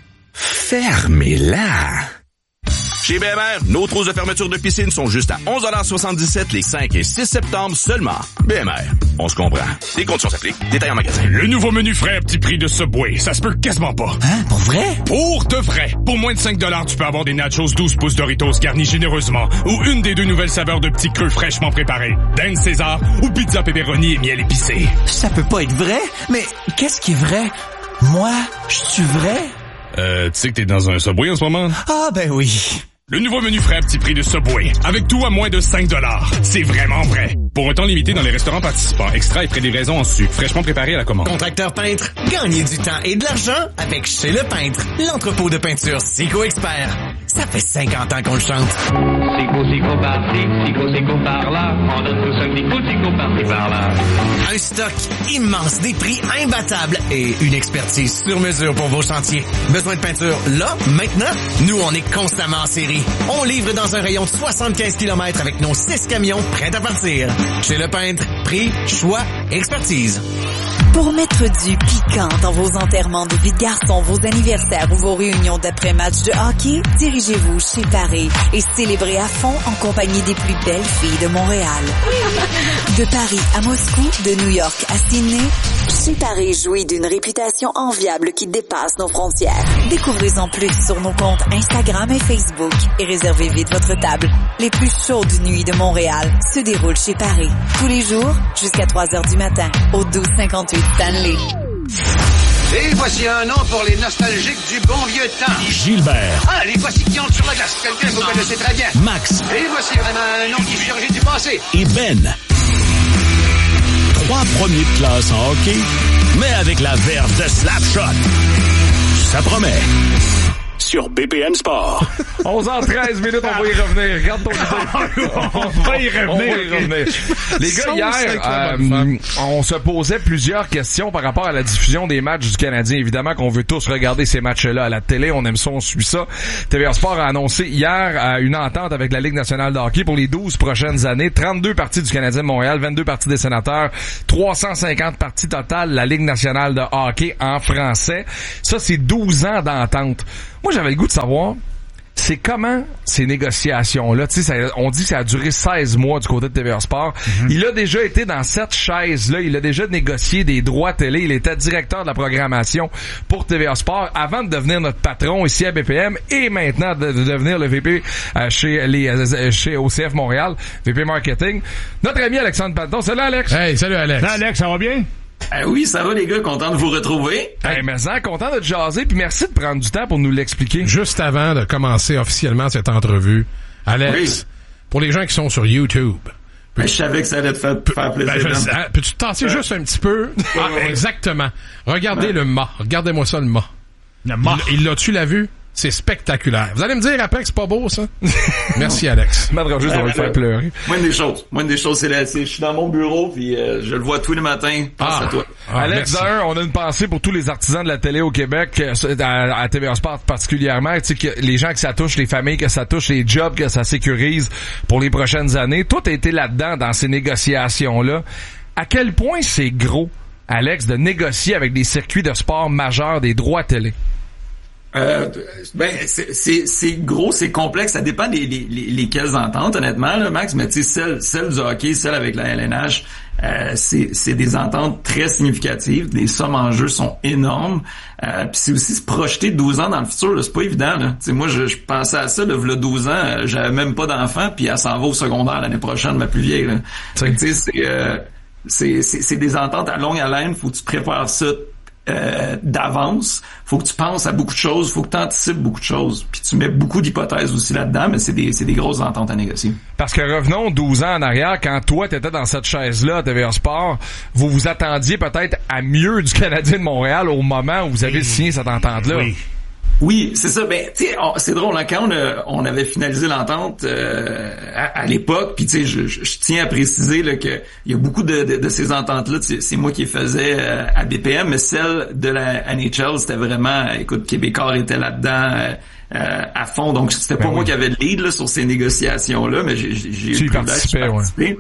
Speaker 3: Fermez-la. Chez BMR, nos trousses de fermeture de piscine sont juste à 11,77 $ les 5 et 6 septembre seulement. BMR, on se comprend. Les conditions s'appliquent. Détails en magasin.
Speaker 5: Le nouveau menu frais à petit prix de Subway, ça se peut quasiment pas.
Speaker 14: Hein? Pour vrai?
Speaker 5: Pour de vrai. Pour moins de 5 $, tu peux avoir des nachos 12 pouces Doritos garnis généreusement ou une des 2 nouvelles saveurs de petits creux fraîchement préparés. Dan César ou pizza pepperoni et miel épicé.
Speaker 14: Ça peut pas être vrai? Mais qu'est-ce qui est vrai? Moi, je suis vrai?
Speaker 5: Tu sais que t'es dans un Subway en ce moment?
Speaker 14: Ah, ben oui.
Speaker 5: Le nouveau menu frais à petit prix de Subway. Avec tout à moins de 5 $. C'est vraiment vrai. Pour un temps limité dans les restaurants participants. Extra et pré-livraison en sucre. Fraîchement préparé à la commande.
Speaker 2: Contracteur peintre, gagnez du temps et de l'argent avec Chez Le Peintre. L'entrepôt de peinture Sico Expert. Ça fait 50 ans qu'on le chante.
Speaker 15: Sico par-ci, Sico par-là. On donne tous un petit coup de Sico par-ci par-là.
Speaker 2: Un stock immense, des prix imbattables et une expertise sur mesure pour vos chantiers. Besoin de peinture là, maintenant? Nous, on est constamment en série. On livre dans un rayon de 75 km avec nos 6 camions prêts à partir. Chez Le Peintre, prix, choix, expertise.
Speaker 20: Pour mettre du piquant dans vos enterrements de vie de garçon, vos anniversaires ou vos réunions d'après-match de hockey, dirigez-vous chez Paris et célébrez à fond en compagnie des plus belles filles de Montréal. De Paris à Moscou, de New York à Sydney, chez Paris jouit d'une réputation enviable qui dépasse nos frontières. Découvrez-en plus sur nos comptes Instagram et Facebook et réservez vite votre table. Les plus chaudes nuits de Montréal se déroulent chez Paris. Tous les jours, jusqu'à 3h du matin, au 1258 Stanley.
Speaker 13: Et voici un nom pour les nostalgiques du bon vieux temps.
Speaker 12: Gilbert.
Speaker 13: Ah, les voici qui entrent sur la glace. Quelqu'un que vous connaissez très bien.
Speaker 12: Max.
Speaker 13: Et voici vraiment un nom qui surgit du passé.
Speaker 12: Et Ben. 3 premiers de classe en hockey, mais avec la verve de Slapshot. Ça promet. Sur BPM Sport.
Speaker 7: 11h13 minutes, on va y revenir. Regarde ton
Speaker 9: On va y revenir.
Speaker 7: Les gars, hier, on se posait plusieurs questions par rapport à la diffusion des matchs du Canadien. Évidemment qu'on veut tous regarder ces matchs-là à la télé. On aime ça, on suit ça. TVA Sport a annoncé hier une entente avec la Ligue nationale de hockey pour les 12 prochaines années. 32 parties du Canadien de Montréal, 22 parties des Sénateurs, 350 parties totales de la Ligue nationale de hockey en français. Ça, c'est 12 ans d'entente. Moi, j'avais le goût de savoir, c'est comment ces négociations-là, tu sais, on dit que ça a duré 16 mois du côté de TVA Sport. Mm-hmm. Il a déjà été dans cette chaise-là, il a déjà négocié des droits télé, il était directeur de la programmation pour TVA Sport avant de devenir notre patron ici à BPM et maintenant de devenir le VP chez OCF Montréal, VP Marketing. Notre ami Alexandre Panton. Salut Alex!
Speaker 8: Hey, salut Alex!
Speaker 9: Salut Alex, ça va bien?
Speaker 21: Oui, ça va les gars, content de vous retrouver.
Speaker 7: Hey, mais content de te jaser, puis merci de prendre du temps pour nous l'expliquer.
Speaker 8: Juste avant de commencer officiellement cette entrevue, Alex, pour les gens qui sont sur YouTube...
Speaker 21: Je savais que ça allait te faire plaisir.
Speaker 8: Peux-tu te tasser juste un petit peu? Exactement. Regardez le mât. Regardez-moi ça, le mât.
Speaker 9: Le mât.
Speaker 8: Tu l'as vu? C'est spectaculaire. Vous allez me dire après que c'est pas beau, ça? Merci, Alex.
Speaker 7: Madre juste, on va le faire pleurer.
Speaker 21: Moindre des choses, je suis dans mon bureau, puis je le vois tous les matins. Pense à toi.
Speaker 7: Alex, on a une pensée pour tous les artisans de la télé au Québec, à TVA Sport particulièrement. Tu sais, que les gens que ça touche, les familles que ça touche, les jobs que ça sécurise pour les prochaines années. Tout a été là-dedans, dans ces négociations-là. À quel point c'est gros Alex, de négocier avec des circuits de sport majeurs des droits télé?
Speaker 21: C'est gros, c'est complexe. Ça dépend lesquelles ententes, honnêtement, là, Max. Mais tu sais, celle du hockey, celle avec la LNH, c'est des ententes très significatives. Les sommes en jeu sont énormes. Puis c'est aussi se projeter 12 ans dans le futur. Là, c'est pas évident. Là. Tu sais, moi, je pensais à ça. Là, 12 ans, j'avais même pas d'enfant. Puis elle s'en va au secondaire l'année prochaine, ma plus vieille. Là. Tu sais, c'est des ententes à longue haleine. Faut que tu prépares ça d'avance, faut que tu penses à beaucoup de choses, faut que tu anticipes beaucoup de choses, puis tu mets beaucoup d'hypothèses aussi là-dedans, mais c'est des grosses ententes à négocier.
Speaker 7: Parce que revenons 12 ans en arrière, quand toi t'étais dans cette chaise-là à TVA Sport, vous vous attendiez peut-être à mieux du Canadien de Montréal au moment où vous avez signé cette entente-là.
Speaker 21: Oui, c'est ça. Ben, tu sais, c'est drôle, hein, quand on avait finalisé l'entente à l'époque, puis tu sais, je tiens à préciser là que il y a beaucoup de ces ententes-là, c'est moi qui les faisais à BPM, mais celle de la NHL, c'était vraiment, écoute, Québécois était là-dedans à fond, donc c'était pas moi qui avais le lead là, sur ces négociations-là, mais j'ai eu participé. Ouais.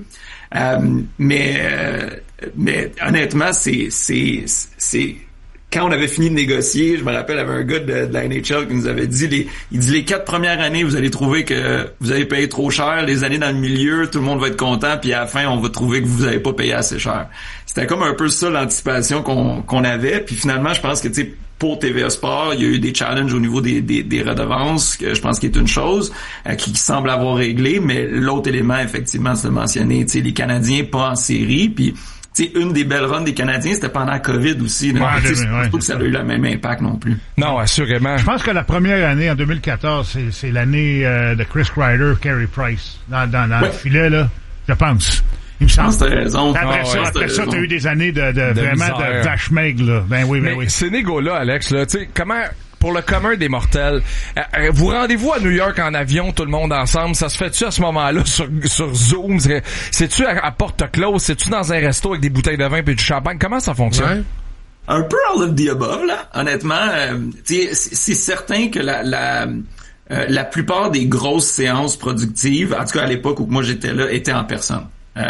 Speaker 21: Mais honnêtement, c'est quand on avait fini de négocier, je me rappelle, il y avait un gars de la NHL qui nous avait dit, il dit les 4 premières années, vous allez trouver que vous avez payé trop cher, les années dans le milieu, tout le monde va être content, puis à la fin, on va trouver que vous avez pas payé assez cher. C'était comme un peu ça l'anticipation qu'on avait, puis finalement, je pense que, tu sais, pour TVA Sport, il y a eu des challenges au niveau des redevances, que je pense qu'il est une chose qui semble avoir réglé, mais l'autre élément, effectivement, c'est de mentionner, tu sais, les Canadiens pas en série, puis t'sais, une des belles runs des Canadiens, c'était pendant la COVID aussi. Je pense pas que ça a eu le même impact non plus.
Speaker 7: Non, assurément.
Speaker 9: Je pense que la première année, en 2014, c'est l'année de Chris Kreider, Carey Price, dans le filet, là, je pense. Il me semble.
Speaker 21: Je pense que t'as raison.
Speaker 9: Après ça, t'as eu des années de vraiment de vache maigre, là. Ben oui.
Speaker 7: Ces négos-là, Alex, là, tu sais, comment... Pour le commun des mortels, vous rendez-vous à New York en avion, tout le monde ensemble? Ça se fait-tu à ce moment-là sur Zoom? C'est-tu à porte close? C'est-tu dans un resto avec des bouteilles de vin et du champagne? Comment ça fonctionne?
Speaker 21: Ouais. Un peu all of the above, là. Honnêtement, c'est certain que la plupart des grosses séances productives, en tout cas à l'époque où moi j'étais là, étaient en personne.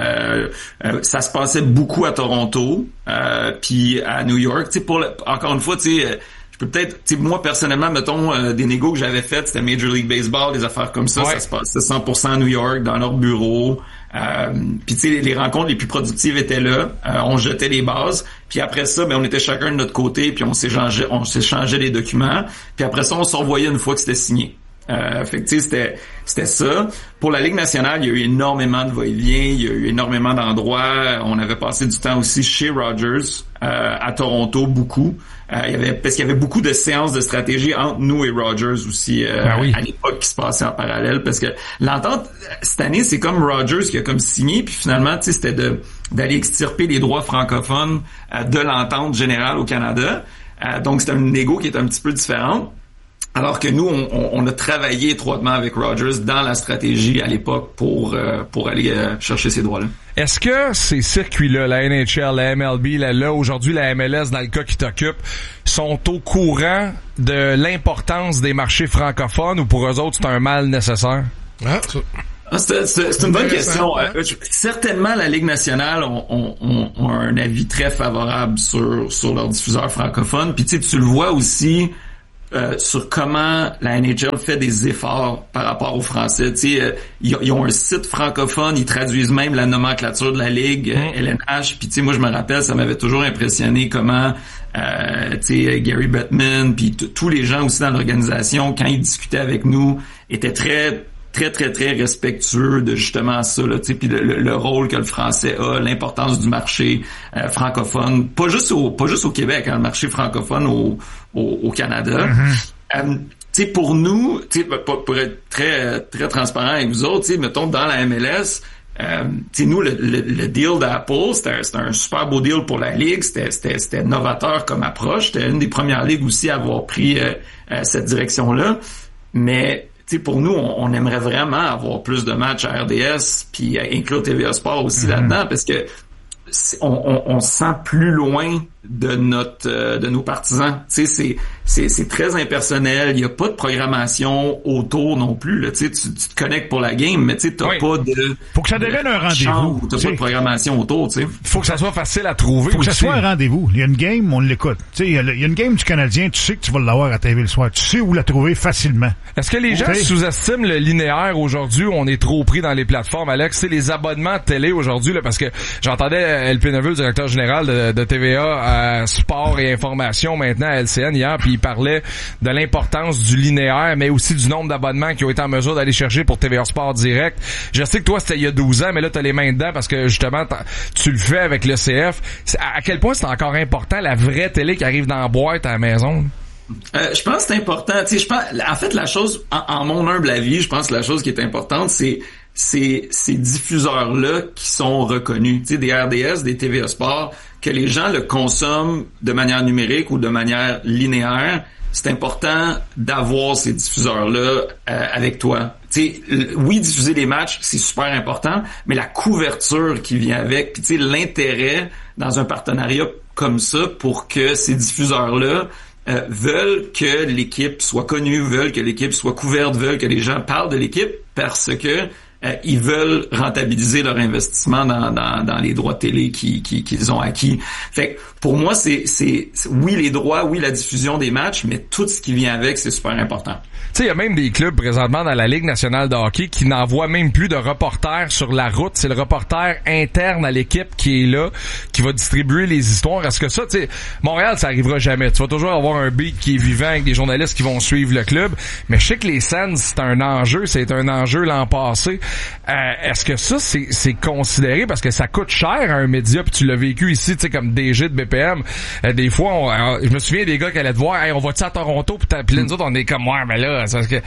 Speaker 21: Ça se passait beaucoup à Toronto, puis à New York. Tu sais, encore une fois, tu sais, je peux peut-être, tu sais, moi personnellement, mettons, des négos que j'avais faites, c'était Major League Baseball, des affaires comme ça, ça se passait 100% à New York, dans leur bureau. Puis tu sais, les rencontres les plus productives étaient là. On jetait les bases. Puis après ça, ben on était chacun de notre côté, puis on s'échangeait les documents. Puis après ça, on se revoyait une fois que c'était signé. Fait que tu sais, c'était ça. Pour la Ligue nationale, il y a eu énormément de va-et-vient, il y a eu énormément d'endroits. On avait passé du temps aussi chez Rogers, à Toronto, beaucoup. Parce qu'il y avait beaucoup de séances de stratégie entre nous et Rogers aussi à l'époque qui se passait en parallèle, parce que l'entente cette année, c'est comme Rogers qui a comme signé, puis finalement, tu sais, c'était d'aller extirper les droits francophones de l'entente générale au Canada. Donc c'est une négo qui est un petit peu différente. Alors que nous, on a travaillé étroitement avec Rogers dans la stratégie à l'époque pour aller chercher ces droits-là.
Speaker 7: Est-ce que ces circuits-là, la NHL, la MLB, là aujourd'hui la MLS, dans le cas qui t'occupe, sont au courant de l'importance des marchés francophones ou pour eux autres, c'est un mal nécessaire?
Speaker 21: C'est une bonne question. Certainement, la Ligue nationale ont un avis très favorable sur leurs diffuseurs francophones. Puis tu le vois aussi... sur comment la NHL fait des efforts par rapport aux Français. Tu sais, ils ont un site francophone, ils traduisent même la nomenclature de la Ligue, LNH. Puis tu sais, moi je me rappelle, ça m'avait toujours impressionné comment tu sais, Gary Bettman, puis tous les gens aussi dans l'organisation, quand ils discutaient avec nous, étaient très respectueux de justement ça, là, tu sais, puis le rôle que le français a, l'importance du marché francophone, pas juste au Québec, hein, le marché francophone au Canada. Tu sais, pour nous, tu sais, pour être très transparent avec vous autres, tu sais, mettons dans la MLS, tu sais, nous le deal d'Apple, c'était un super beau deal pour la ligue, c'était novateur comme approche, c'était une des premières ligues aussi à avoir pris cette direction-là, mais tu sais, pour nous, on aimerait vraiment avoir plus de matchs à RDS, puis inclure TVA Sport aussi là-dedans, parce que on se sent plus loin de nos partisans. Tu sais, c'est très impersonnel. Il y a pas de programmation autour non plus. Là. Tu te connectes pour la game, mais tu sais, t'as pas de.
Speaker 9: Faut que ça devienne un rendez-vous.
Speaker 21: T'as pas de programmation autour. Tu sais.
Speaker 7: Faut que ça soit facile à trouver.
Speaker 9: Faut que ça soit un rendez-vous. Il y a une game, on l'écoute. Tu sais, il y a une game du Canadien. Tu sais que tu vas l'avoir à TV le soir. Tu sais où la trouver facilement.
Speaker 7: Est-ce que les gens sous-estiment le linéaire aujourd'hui? On est trop pris dans les plateformes, Alex. C'est les abonnements de télé aujourd'hui, là, parce que j'entendais LP Neveu, le directeur général de TVA Sport et Information, maintenant à LCN hier, puis il parlait de l'importance du linéaire, mais aussi du nombre d'abonnements qui ont été en mesure d'aller chercher pour TVA Sport Direct. Je sais que toi, c'était il y a 12 ans, mais là, t'as les mains dedans parce que, justement, tu le fais avec le CF. À quel point c'est encore important, la vraie télé qui arrive dans la boîte à la maison?
Speaker 21: Je pense que c'est important. Tu sais, en fait, la chose, en mon humble avis, je pense que la chose qui est importante, c'est ces diffuseurs-là qui sont reconnus. Tu sais, des RDS, des TVA Sport, que les gens le consomment de manière numérique ou de manière linéaire. C'est important d'avoir ces diffuseurs-là avec toi. Tu sais, oui, diffuser les matchs, c'est super important, mais la couverture qui vient avec, puis tu sais, l'intérêt dans un partenariat comme ça pour que ces diffuseurs-là veulent que l'équipe soit connue, veulent que l'équipe soit couverte, veulent que les gens parlent de l'équipe parce que ils veulent rentabiliser leur investissement dans les droits de télé qu'ils ont acquis. Fait que pour moi, c'est oui les droits, oui la diffusion des matchs, mais tout ce qui vient avec, c'est super important.
Speaker 7: Tu sais, il y a même des clubs présentement dans la Ligue nationale de hockey qui n'envoient même plus de reporters sur la route. C'est le reporter interne à l'équipe qui est là, qui va distribuer les histoires. Est-ce que ça, tu sais, Montréal, ça arrivera jamais. Tu vas toujours avoir un beat qui est vivant avec des journalistes qui vont suivre le club. Mais je sais que les Sens, c'est un enjeu l'an passé. Est-ce que ça, c'est considéré parce que ça coûte cher à un média, puis tu l'as vécu ici, tu sais, comme DG de BPM. Des fois, je me souviens des gars qui allaient te voir, hey, on va-tu à Toronto, puis nous autres, on est comme, ouais, mais là,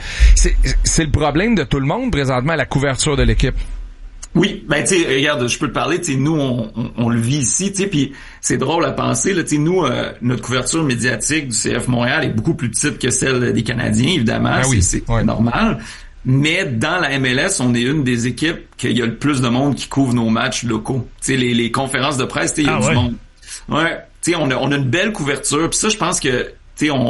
Speaker 7: c'est le problème de tout le monde présentement, la couverture de l'équipe.
Speaker 21: Oui, ben tu sais, regarde, je peux te parler, tu sais, nous on le vit ici, tu sais, puis c'est drôle à penser, là, tu sais, nous notre couverture médiatique du CF Montréal est beaucoup plus petite que celle des Canadiens, évidemment, c'est normal. Mais dans la MLS, on est une des équipes qu'il y a le plus de monde qui couvre nos matchs locaux. Tu sais, les conférences de presse, tu sais, il y a du monde. Ouais, tu sais, on a une belle couverture, puis ça, je pense que, tu sais,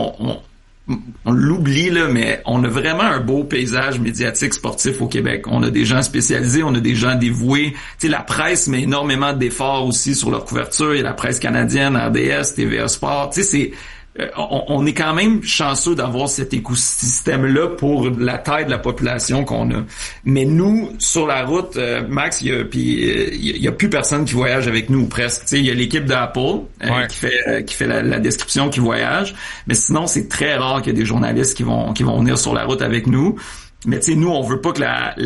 Speaker 21: on l'oublie, là, mais on a vraiment un beau paysage médiatique sportif au Québec. On a des gens spécialisés, on a des gens dévoués. Tu sais, la presse met énormément d'efforts aussi sur leur couverture. Il y a la presse canadienne, RDS, TVA Sport. Tu sais, on est quand même chanceux d'avoir cet écosystème-là pour la taille de la population qu'on a. Mais nous, sur la route, Max, il y a plus personne qui voyage avec nous, presque. Tu sais, il y a l'équipe d'Apple qui fait la description, qui voyage. Mais sinon, c'est très rare qu'il y ait des journalistes qui vont venir sur la route avec nous. Mais tu sais, nous, on veut pas que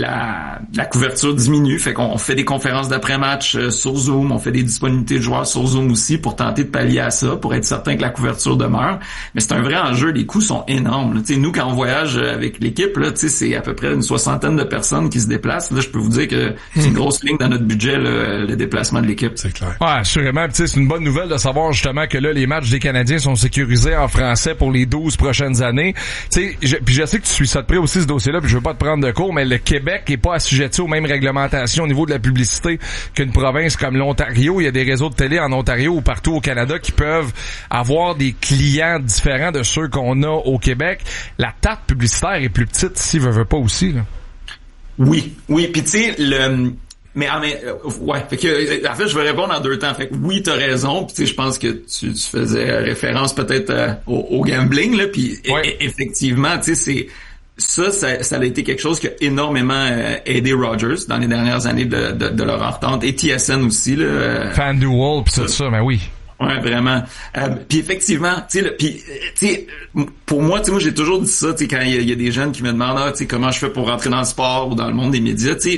Speaker 21: la couverture diminue. Fait qu'on fait des conférences d'après-match sur Zoom. On fait des disponibilités de joueurs sur Zoom aussi pour tenter de pallier à ça, pour être certain que la couverture demeure. Mais c'est un vrai enjeu. Les coûts sont énormes. Tu sais, nous, quand on voyage avec l'équipe, là, tu sais, c'est à peu près une 60aine de personnes qui se déplacent. Là, je peux vous dire que c'est une grosse ligne dans notre budget, le déplacement de l'équipe.
Speaker 8: C'est clair.
Speaker 7: Ouais, assurément. Tu sais, c'est une bonne nouvelle de savoir justement que là, les matchs des Canadiens sont sécurisés en français pour les 12 prochaines années. Tu sais, puis je sais que tu suis ça de près aussi, ce dossier-là, puis je veux pas te prendre de cours, mais le Québec est pas assujetti aux mêmes réglementations au niveau de la publicité qu'une province comme l'Ontario. Il y a des réseaux de télé en Ontario ou partout au Canada qui peuvent avoir des clients différents de ceux qu'on a au Québec. La tarte publicitaire est plus petite ici, veut pas aussi, là.
Speaker 21: Oui, puis tu sais, ouais, fait que en fait je vais répondre en deux temps. Fait que oui, t'as raison, puis tu sais, je pense que tu faisais référence peut-être au gambling là, puis effectivement, tu sais, ça a été quelque chose qui a énormément aidé Rogers dans les dernières années de leur entente, et TSN aussi là.
Speaker 7: FanDuel pis tout ça, ben oui.
Speaker 21: Ouais, vraiment. Puis effectivement, tu sais, pour moi, tu sais, moi j'ai toujours dit ça, tu sais, quand il y a des jeunes qui me demandent, tu sais, comment je fais pour rentrer dans le sport ou dans le monde des médias, tu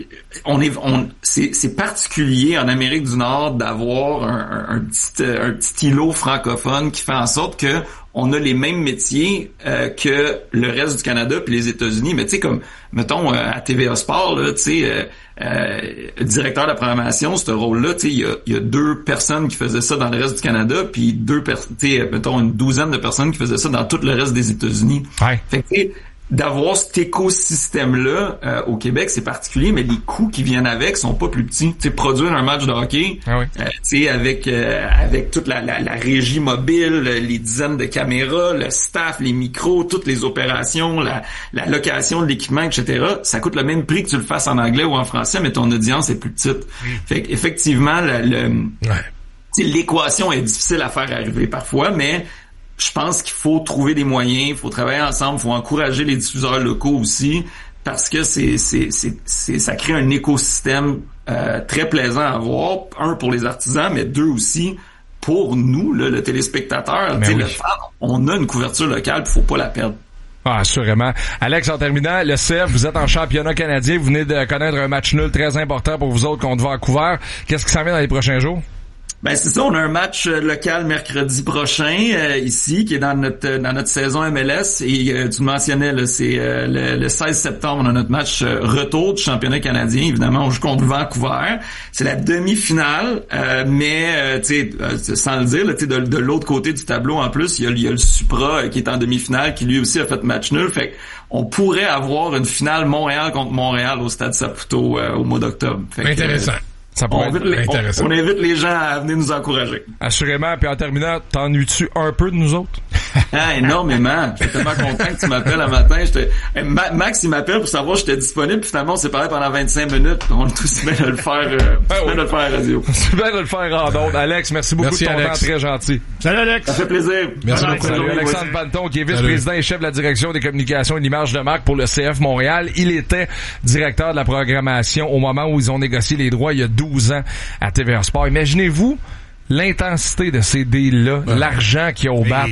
Speaker 21: sais, c'est particulier en Amérique du Nord d'avoir un petit îlot francophone qui fait en sorte que on a les mêmes métiers que le reste du Canada puis les États-Unis, mais tu sais, comme mettons à TVA Sport là, tu sais, directeur de la programmation, ce rôle-là, tu sais, il y a 2 personnes qui faisaient ça dans le reste du Canada, puis mettons une douzaine de personnes qui faisaient ça dans tout le reste des États-Unis.
Speaker 7: Ouais.
Speaker 21: Fait que tu sais, d'avoir cet écosystème-là au Québec, c'est particulier, mais les coûts qui viennent avec sont pas plus petits. Tu sais, produire un match de hockey, tu sais, avec toute la régie mobile, les dizaines de caméras, le staff, les micros, toutes les opérations, la location de l'équipement, etc., ça coûte le même prix que tu le fasses en anglais ou en français, mais ton audience est plus petite. Fait qu'effectivement, l'équation est difficile à faire arriver parfois, mais je pense qu'il faut trouver des moyens, il faut travailler ensemble, il faut encourager les diffuseurs locaux aussi, parce que ça crée un écosystème très plaisant à voir, un pour les artisans, mais deux aussi pour nous, là, le téléspectateur, le fan, on a une couverture locale, il faut pas la perdre.
Speaker 7: Ah, assurément. Alex, en terminant, le CF, vous êtes en championnat canadien, vous venez de connaître un match nul très important pour vous autres contre Vancouver. Qu'est-ce qui s'en vient dans les prochains jours?
Speaker 21: Ben c'est ça, on a un match local mercredi prochain ici qui est dans notre saison MLS et tu le mentionnais là, c'est le 16 septembre, on a notre match retour du championnat canadien. Évidemment, on joue contre Vancouver. C'est la demi-finale, mais tu sais sans le dire, tu sais de l'autre côté du tableau en plus, il y a le Supra qui est en demi-finale qui lui aussi a fait match nul. Fait on pourrait avoir une finale Montréal contre Montréal au Stade Saputo au mois d'octobre. Fait
Speaker 8: intéressant.
Speaker 7: Ça pourrait être
Speaker 21: intéressant. On invite les gens à venir nous encourager.
Speaker 7: Assurément. Puis en terminant, t'ennuies-tu un peu de nous autres?
Speaker 21: Ah, énormément. J'étais tellement content que tu m'appelles un matin. Max, il m'appelle pour savoir si j'étais disponible. Puis finalement, on s'est parlé pendant 25 minutes. On est tous bien de le faire, de le faire à la radio.
Speaker 7: C'est bien de le faire en ondes. Alex, merci beaucoup de ton temps, très gentil.
Speaker 21: Salut Alex. Ça fait plaisir.
Speaker 8: Merci beaucoup.
Speaker 7: Salut Alexandre Panton, qui est vice-président et chef de la direction des communications et de l'image de marque pour le CF Montréal. Il était directeur de la programmation au moment où ils ont négocié les droits il y a 12 ans à TVA Sport. Imaginez-vous l'intensité de ces deals-là, l'argent qu'il y a au bat.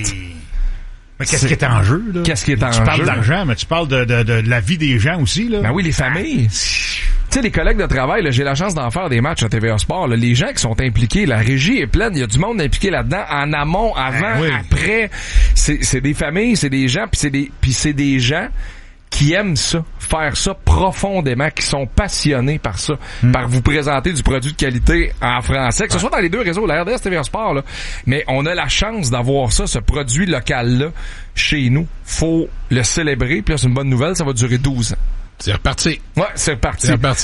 Speaker 9: Mais qu'est-ce qui est en jeu, là?
Speaker 7: Qu'est-ce qui est en jeu?
Speaker 9: Tu parles d'argent, mais tu parles de la vie des gens aussi, là.
Speaker 7: Ben oui, les familles. Tu sais, les collègues de travail, là, j'ai la chance d'en faire des matchs à TVA Sport, là, les gens qui sont impliqués, la régie est pleine, il y a du monde impliqué là-dedans, en amont, avant, après. C'est des familles, c'est des gens, puis c'est des gens qui aiment ça, faire ça profondément, qui sont passionnés par ça, par vous présenter du produit de qualité en français, que ce soit dans les deux réseaux, la RDS, TVA Sport, là. Mais on a la chance d'avoir ça, ce produit local-là, chez nous. Faut le célébrer, puis là, c'est une bonne nouvelle, ça va durer 12 ans.
Speaker 8: C'est reparti.
Speaker 7: Ouais, c'est reparti.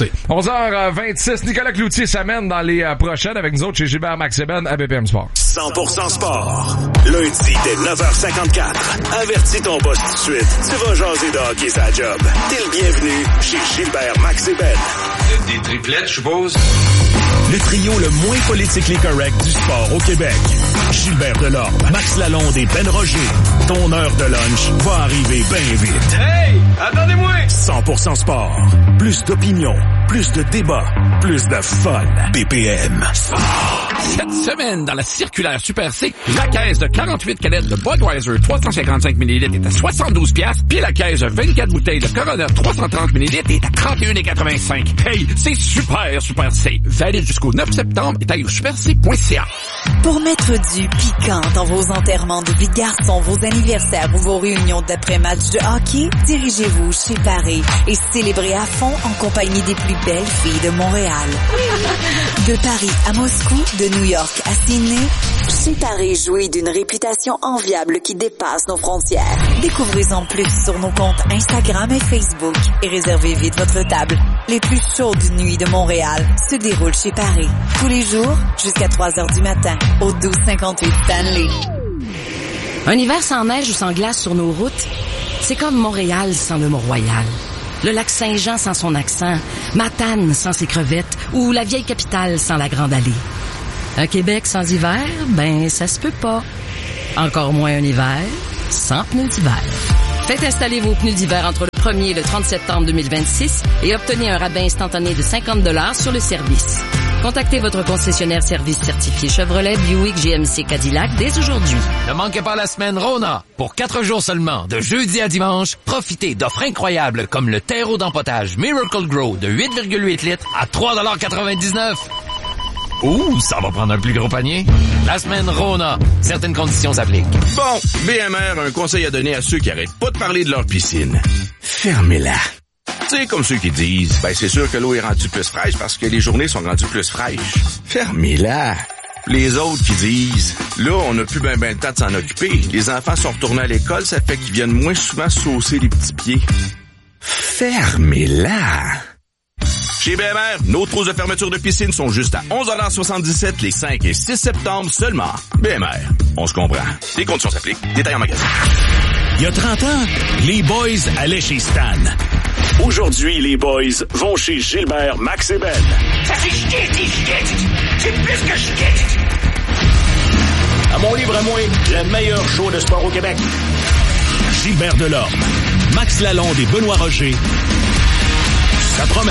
Speaker 7: 11h26, Nicolas Cloutier s'amène dans les prochaines avec nous autres chez Gilbert Maxeben à BPM Sport.
Speaker 12: 100% sport. Lundi dès 9h54. Avertis ton boss tout de suite. Tu vas jaser de hockey sa job. T'es le bienvenu chez Gilbert Maxeben.
Speaker 3: Des triplettes, je suppose?
Speaker 12: Le trio le moins politically correct du sport au Québec. Gilbert Delorme, Max Lalonde et Ben Roger. Ton heure de lunch va arriver bien vite.
Speaker 3: Hey! Attendez-moi!
Speaker 12: 100% sport. Plus d'opinion, plus de débats, plus de fun. BPM.
Speaker 4: Cette semaine, dans la circulaire Super C, la caisse de 48 canettes de Budweiser 355 ml est à 72$, puis la caisse de 24 bouteilles de Corona 330 ml est à 31,85$. Hey, c'est super C. Valide jusqu'au 9 septembre et taille au superc.ca.
Speaker 20: Pour mettre du piquant dans vos enterrements de vie de garçon, vos anniversaires ou vos réunions d'après-match de hockey, dirigez-vous chez Paris et célébrez à fond en compagnie des plus belles filles de Montréal. De Paris à Moscou, de New York à Sydney, chez Paris jouit d'une réputation enviable qui dépasse nos frontières. Découvrez-en plus sur nos comptes Instagram et Facebook et réservez vite votre table. Les plus chaudes nuits de Montréal se déroulent chez Paris. Tous les jours, jusqu'à 3h du matin, au 1258 Stanley.
Speaker 19: Un hiver sans neige ou sans glace sur nos routes, c'est comme Montréal sans le Mont-Royal. Le lac Saint-Jean sans son accent, Matane sans ses crevettes ou la vieille capitale sans la Grande Allée. Un Québec sans hiver, ben ça se peut pas. Encore moins un hiver sans pneus d'hiver. Faites installer vos pneus d'hiver entre le 1er et le 30 septembre 2026 et obtenez un rabais instantané de 50$ sur le service. Contactez votre concessionnaire service certifié Chevrolet, Buick, GMC, Cadillac dès aujourd'hui.
Speaker 4: Ne manquez pas la semaine Rona. Pour 4 jours seulement, de jeudi à dimanche, profitez d'offres incroyables comme le terreau d'empotage Miracle Grow de 8,8 litres à 3,99$. Ouh, ça va prendre un plus gros panier. La semaine Rona. Certaines conditions s'appliquent.
Speaker 3: Bon, BMR a un conseil à donner à ceux qui arrêtent pas de parler de leur piscine. Fermez-la. Tu sais, comme ceux qui disent, ben c'est sûr que l'eau est rendue plus fraîche parce que les journées sont rendues plus fraîches. Fermez-la. Les autres qui disent, là, on n'a plus ben le temps de s'en occuper. Les enfants sont retournés à l'école, ça fait qu'ils viennent moins souvent saucer les petits pieds. Fermez-la! Chez BMR, nos trousses de fermeture de piscine sont juste à 11,77 les 5 et 6 septembre seulement. BMR, on se comprend. Les conditions s'appliquent. Détails en magasin.
Speaker 12: Il y a 30 ans, les boys allaient chez Stan. Aujourd'hui, les boys vont chez Gilbert, Max et Ben.
Speaker 6: Ça fait chier. C'est plus que chier.
Speaker 12: À mon livre à moi, le meilleur show de sport au Québec. Gilbert Delorme, Max Lalonde et Benoît Roger. Ça promet.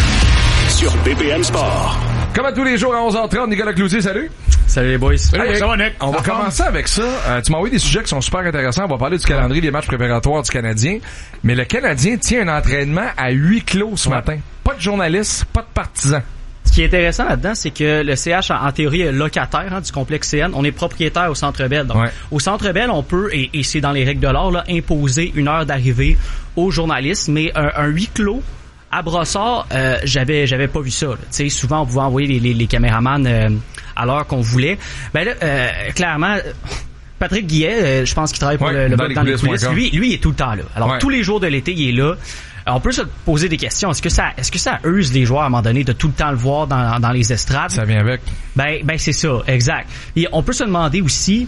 Speaker 12: Sur BPM Sport.
Speaker 7: Comme à tous les jours à 11h30, Nicolas Cloutier, salut.
Speaker 22: Salut les boys.
Speaker 7: Salut, ça va, Nick? On va commencer avec ça. Tu m'as envoyé des sujets qui sont super intéressants. On va parler du calendrier des matchs préparatoires du Canadien. Mais le Canadien tient un entraînement à huis clos ce matin. Pas de journalistes, pas de partisans.
Speaker 22: Ce qui est intéressant là-dedans, c'est que le CH, en théorie, est locataire du complexe CN. On est propriétaire au Centre Bell. Donc, au Centre Bell, on peut, et c'est dans les règles de l'art, là, imposer une heure d'arrivée aux journalistes. Mais un huis clos à Brossard, j'avais pas vu ça. Tu sais, souvent on pouvait envoyer les caméramans à l'heure qu'on voulait. Ben là, clairement, Patrick Guillet, je pense qu'il travaille pour le blog dans les coulisses. Lui, il est tout le temps là. Alors tous les jours de l'été, il est là. On peut se poser des questions. Est-ce que ça use les joueurs à un moment donné de tout le temps le voir dans les estrades?
Speaker 7: Ça vient avec.
Speaker 22: Ben c'est ça, exact. Et on peut se demander aussi.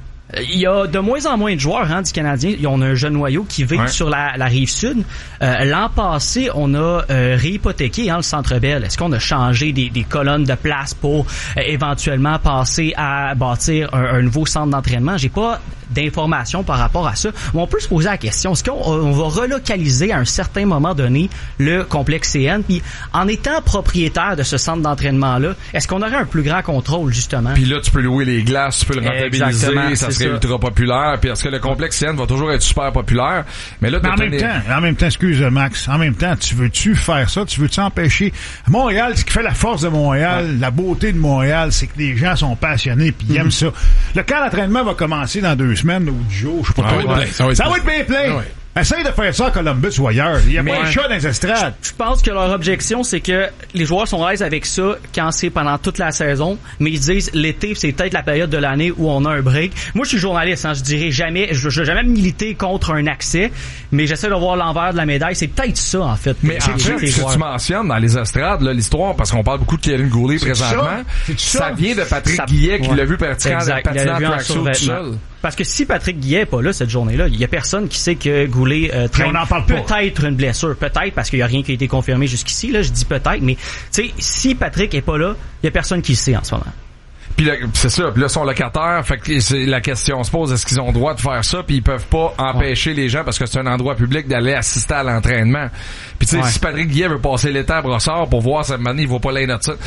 Speaker 22: Il y a de moins en moins de joueurs du Canadien. On a un jeune noyau qui vit sur la rive sud. L'an passé, on a réhypothéqué le Centre Bell. Est-ce qu'on a changé des colonnes de place pour éventuellement passer à bâtir un nouveau centre d'entraînement? J'ai pas d'informations par rapport à ça. Mais on peut se poser la question, est-ce qu'on va relocaliser à un certain moment donné le complexe CN? Puis en étant propriétaire de ce centre d'entraînement-là, est-ce qu'on aurait un plus grand contrôle, justement?
Speaker 7: Puis là, tu peux louer les glaces, tu peux le rentabiliser, ça serait ultra populaire. Puis est-ce que le complexe CN va toujours être super populaire? Mais là,
Speaker 9: en même temps, excuse Max, en même temps, tu veux-tu faire ça? Tu veux-tu empêcher? Montréal, ce qui fait la force de Montréal, la beauté de Montréal, c'est que les gens sont passionnés puis ils aiment ça. Le camp d'entraînement va commencer dans 2 semaines ou 10 jours, je sais pas. Ça va être bien plein. Essaye de faire ça à Columbus ou ailleurs. Il y a pas de chat dans les estrades.
Speaker 22: Je pense que leur objection, c'est que les joueurs sont à l'aise avec ça quand c'est pendant toute la saison, mais ils disent l'été, c'est peut-être la période de l'année où on a un break. Moi, je suis journaliste, je dirais jamais, je vais jamais militer contre un accès, mais j'essaie de voir l'envers de la médaille. C'est peut-être ça, en fait.
Speaker 7: Mais en fait, ce que tu mentionnes dans les estrades, là, l'histoire, parce qu'on parle beaucoup de Kevin Goulet présentement, ça vient de Patrick Guillet qui l'a vu patinant tracksuit tout seul.
Speaker 22: Parce que si Patrick Guillet est pas là cette journée-là, il y a personne qui sait que Goulet traîne peut-être une blessure, peut-être parce qu'il y a rien qui a été confirmé jusqu'ici. Là, je dis peut-être, mais tu sais, si Patrick est pas là, il y a personne qui le sait en ce moment.
Speaker 7: Puis là, c'est ça, puis là son locataire, fait que c'est la question se pose, est-ce qu'ils ont le droit de faire ça, puis ils peuvent pas empêcher les gens parce que c'est un endroit public d'aller assister à l'entraînement. Puis tu sais, si Patrick Guillet veut passer l'été à Brossard pour voir cette manière, il va pas l'aider de ça.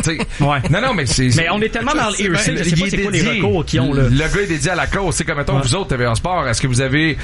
Speaker 7: Non, mais c'est
Speaker 22: mais on est tellement dans le IRC, je sais pas c'est quoi les recours qu'ils ont là.
Speaker 7: Le gars est dédié à la cause, c'est comme mettons vous autres TVA Sport, est-ce que vous avez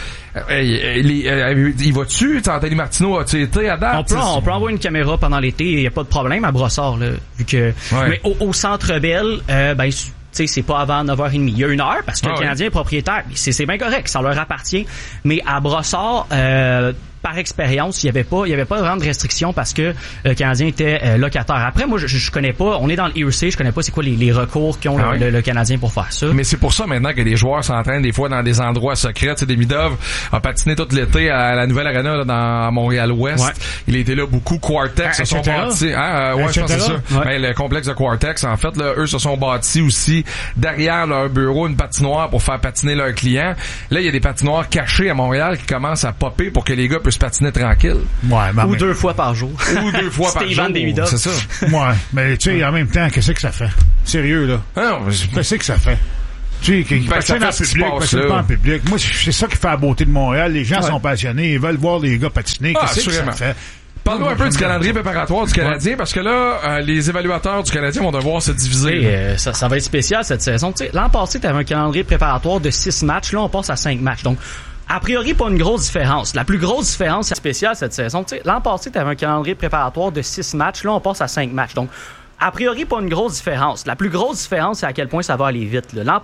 Speaker 7: il va-tu Anthony Martineau a-tu été à date?
Speaker 22: On peut envoyer une caméra pendant l'été, il y a pas de problème à Brossard là, vu que mais au Centre Bell ben tu sais, c'est pas avant 9h30. Il y a 1 heure parce que le Canadien est propriétaire. C'est bien correct, ça leur appartient. Mais à Brossard, par expérience, il y avait pas vraiment de restriction parce que le Canadien était locataire. Après, moi, je connais pas, on est dans le IRC, je connais pas c'est quoi les recours qu'ont le Canadien pour faire ça.
Speaker 7: Mais c'est pour ça maintenant que les joueurs s'entraînent des fois dans des endroits secrets. Tu sais, Demidov a patiné tout l'été à la nouvelle arena là, dans Montréal-Ouest. Il était là beaucoup. Quartex se sont bâtis. Je pense que c'est ça. Mais le complexe de Quartex, en fait, là, eux se sont bâtis aussi derrière leur bureau une patinoire pour faire patiner leurs clients. Là, il y a des patinoires cachées à Montréal qui commencent à popper pour que les gars puissent patiner tranquille.
Speaker 22: Ou 2 fois par jour.
Speaker 7: Ou 2 fois par jour. C'est ça.
Speaker 9: Mais tu sais, en même temps, qu'est-ce que ça fait? Sérieux, là. Qu'est-ce que ça fait? Tu sais, qu'il patine en public. Moi, c'est ça qui fait la beauté de Montréal. Les gens sont passionnés. Ils veulent voir les gars patiner. Qu'est-ce que ça fait?
Speaker 7: Parle-nous un peu du calendrier préparatoire du Canadien, parce que là, les évaluateurs du Canadien vont devoir se diviser.
Speaker 22: Ça va être spécial cette saison. T'sais, l'an passé, tu avais un calendrier préparatoire de 6 matchs. Là, on passe à 5 matchs. Donc, a priori, pas une grosse différence. La plus grosse différence, c'est spécial cette saison. T'sais, l'an passé, tu avais un calendrier préparatoire de 6 matchs. Là, on passe à 5 matchs. Donc, a priori, pas une grosse différence. La plus grosse différence, c'est à quel point ça va aller vite. L'an